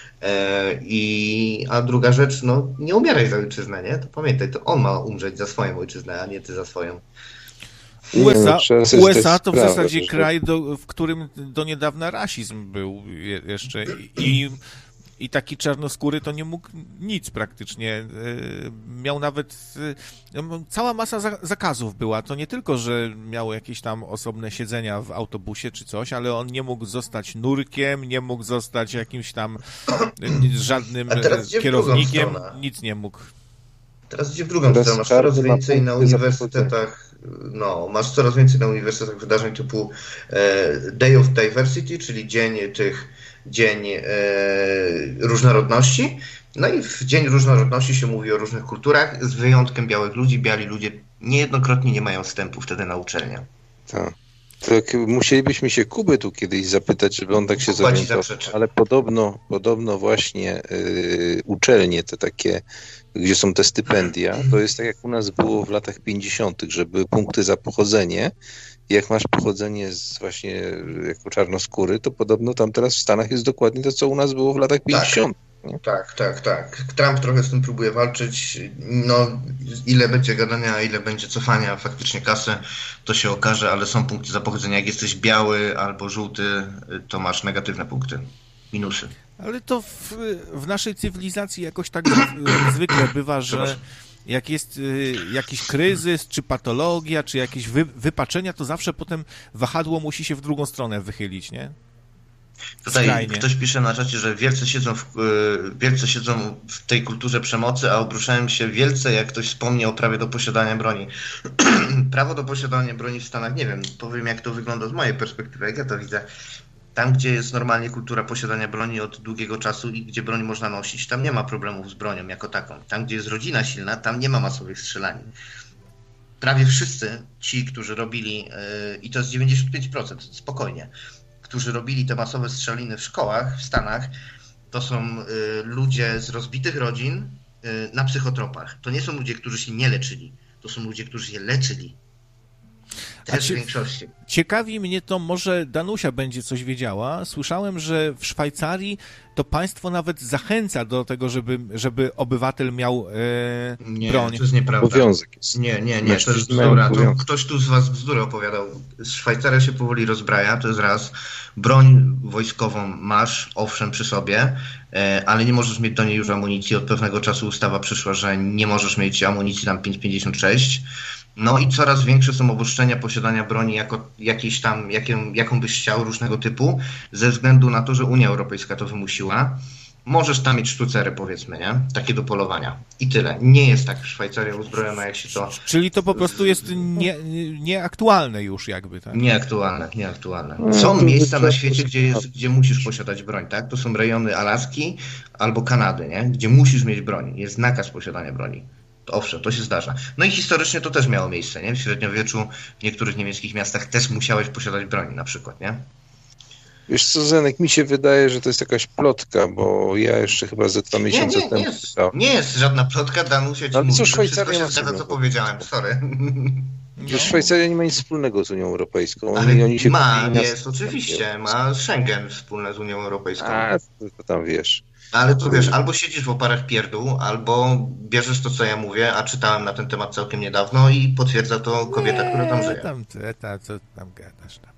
A druga rzecz, no nie umieraj za ojczyznę, nie? To pamiętaj, to on ma umrzeć za swoją ojczyznę, a nie ty za swoją. USA to w zasadzie kraj, w którym do niedawna rasizm był jeszcze i taki czarnoskóry to nie mógł nic praktycznie. Miał nawet... Cała masa zakazów była. To nie tylko, że miał jakieś tam osobne siedzenia w autobusie czy coś, ale on nie mógł zostać nurkiem, nie mógł zostać jakimś tam żadnym kierownikiem. Nic nie mógł. Teraz idzie w drugą stronę. Masz coraz więcej na uniwersytetach. No, masz coraz więcej na uniwersytetach wydarzeń typu Day of Diversity, czyli Dzień Różnorodności. No i w Dzień Różnorodności się mówi o różnych kulturach, z wyjątkiem białych ludzi. Biali ludzie niejednokrotnie nie mają wstępu wtedy na uczelnię. Tak. Musielibyśmy się Kuby tu kiedyś zapytać, żeby on tak się zorientował. Ale podobno właśnie uczelnie te takie, gdzie są te stypendia, to jest tak jak u nas było w latach 50., że były punkty za pochodzenie. Jak masz pochodzenie właśnie jako czarnoskóry, to podobno tam teraz w Stanach jest dokładnie to, co u nas było w latach 50. Tak. Trump trochę z tym próbuje walczyć. No, ile będzie gadania, ile będzie cofania faktycznie kasy, to się okaże, ale są punkty za pochodzenie. Jak jesteś biały albo żółty, to masz negatywne punkty, minusy. Ale to w naszej cywilizacji jakoś tak zwykle bywa, że jak jest jakiś kryzys, czy patologia, czy jakieś wypaczenia, to zawsze potem wahadło musi się w drugą stronę wychylić, nie? Tutaj Skrajnie. Ktoś pisze na czacie, że wielcy siedzą w tej kulturze przemocy, a obruszają się wielce, jak ktoś wspomni o prawie do posiadania broni. Prawo do posiadania broni w Stanach, nie wiem, powiem jak to wygląda z mojej perspektywy, jak ja to widzę. Tam, gdzie jest normalnie kultura posiadania broni od długiego czasu i gdzie broń można nosić, tam nie ma problemów z bronią jako taką. Tam, gdzie jest rodzina silna, tam nie ma masowych strzelanin. Prawie wszyscy ci, którzy robili, i to jest 95%, spokojnie, którzy robili te masowe strzeliny w szkołach w Stanach, to są ludzie z rozbitych rodzin na psychotropach. To nie są ludzie, którzy się nie leczyli. To są ludzie, którzy się leczyli. Też w większości. Ciekawi mnie to, może Danusia będzie coś wiedziała. Słyszałem, że w Szwajcarii to państwo nawet zachęca do tego, żeby obywatel miał broń. Nie, to jest nieprawda. Obowiązek jest. Nie, to jest bzdura. To ktoś tu z was bzdury opowiadał. Szwajcaria się powoli rozbraja, to jest raz. Broń wojskową masz, owszem, przy sobie, ale nie możesz mieć do niej już amunicji. Od pewnego czasu ustawa przyszła, że nie możesz mieć amunicji tam 5,56. No i coraz większe są obostrzenia posiadania broni jako jakiejś tam, jaką byś chciał, różnego typu, ze względu na to, że Unia Europejska to wymusiła. Możesz tam mieć sztucery, powiedzmy, nie? Takie do polowania. I tyle. Nie jest tak Szwajcaria uzbrojona, jak się to... Czyli to po prostu jest nieaktualne już jakby, tak? Nieaktualne. Są miejsca na świecie, gdzie musisz posiadać broń, tak? To są rejony Alaski albo Kanady, nie? Gdzie musisz mieć broń. Jest nakaz posiadania broni. Owszem, to się zdarza. No i historycznie to też miało miejsce, nie? W średniowieczu w niektórych niemieckich miastach też musiałeś posiadać broń na przykład, nie? Wiesz co, Zenek, mi się wydaje, że to jest jakaś plotka, bo ja jeszcze chyba ze 2 miesiące temu... Nie jest żadna plotka, Danusia ci mówi, że Szwajcaria wszystko się zgadza, co powiedziałem, sorry. Że Szwajcaria nie ma nic wspólnego z Unią Europejską. Ale oni się jest oczywiście, ma Schengen wspólne z Unią Europejską. A, to tam wiesz. Ale to wiesz, albo siedzisz w oparach pierdół, albo bierzesz to, co ja mówię, a czytałem na ten temat całkiem niedawno i potwierdza to kobieta, która tam żyje. Co tam gadasz tam?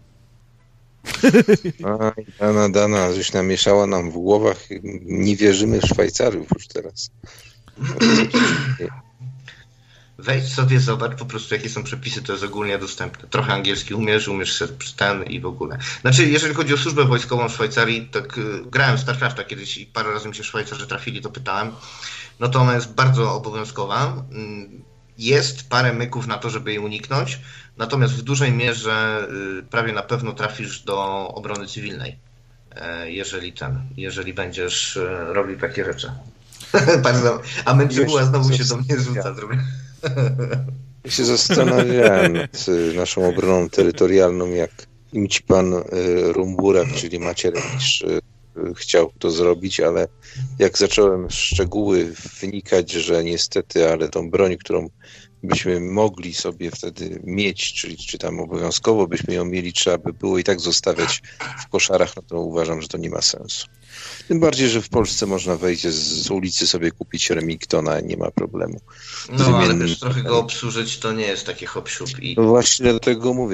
Aj, Dana, żeś namieszała nam w głowach. Nie wierzymy w Szwajcarów już teraz. Wejdź sobie, zobacz po prostu jakie są przepisy, to jest ogólnie dostępne. Trochę angielski umiesz ten i w ogóle. Znaczy, jeżeli chodzi o służbę wojskową w Szwajcarii, tak grałem w StarCrafta kiedyś i parę razy mi się Szwajcarzy trafili, to pytałem. No to ona jest bardzo obowiązkowa. Jest parę myków na to, żeby jej uniknąć, natomiast w dużej mierze prawie na pewno trafisz do obrony cywilnej, jeżeli będziesz robił takie rzeczy. Bardzo. A Męczybuła znowu się do mnie rzuca. Ja się zastanawiałem nad naszą obroną terytorialną, jak im ci pan Rumburak, czyli Macierewicz, chciał to zrobić, ale jak zacząłem w szczegóły wnikać, że niestety, ale tą broń, którą byśmy mogli sobie wtedy mieć, czyli czy tam obowiązkowo byśmy ją mieli, trzeba by było i tak zostawiać w koszarach, no to uważam, że to nie ma sensu. Tym bardziej, że w Polsce można wejść z ulicy sobie kupić Remingtona, nie ma problemu. No ale też trochę go obsłużyć to nie jest takie hop siup. No właśnie dlatego mówię,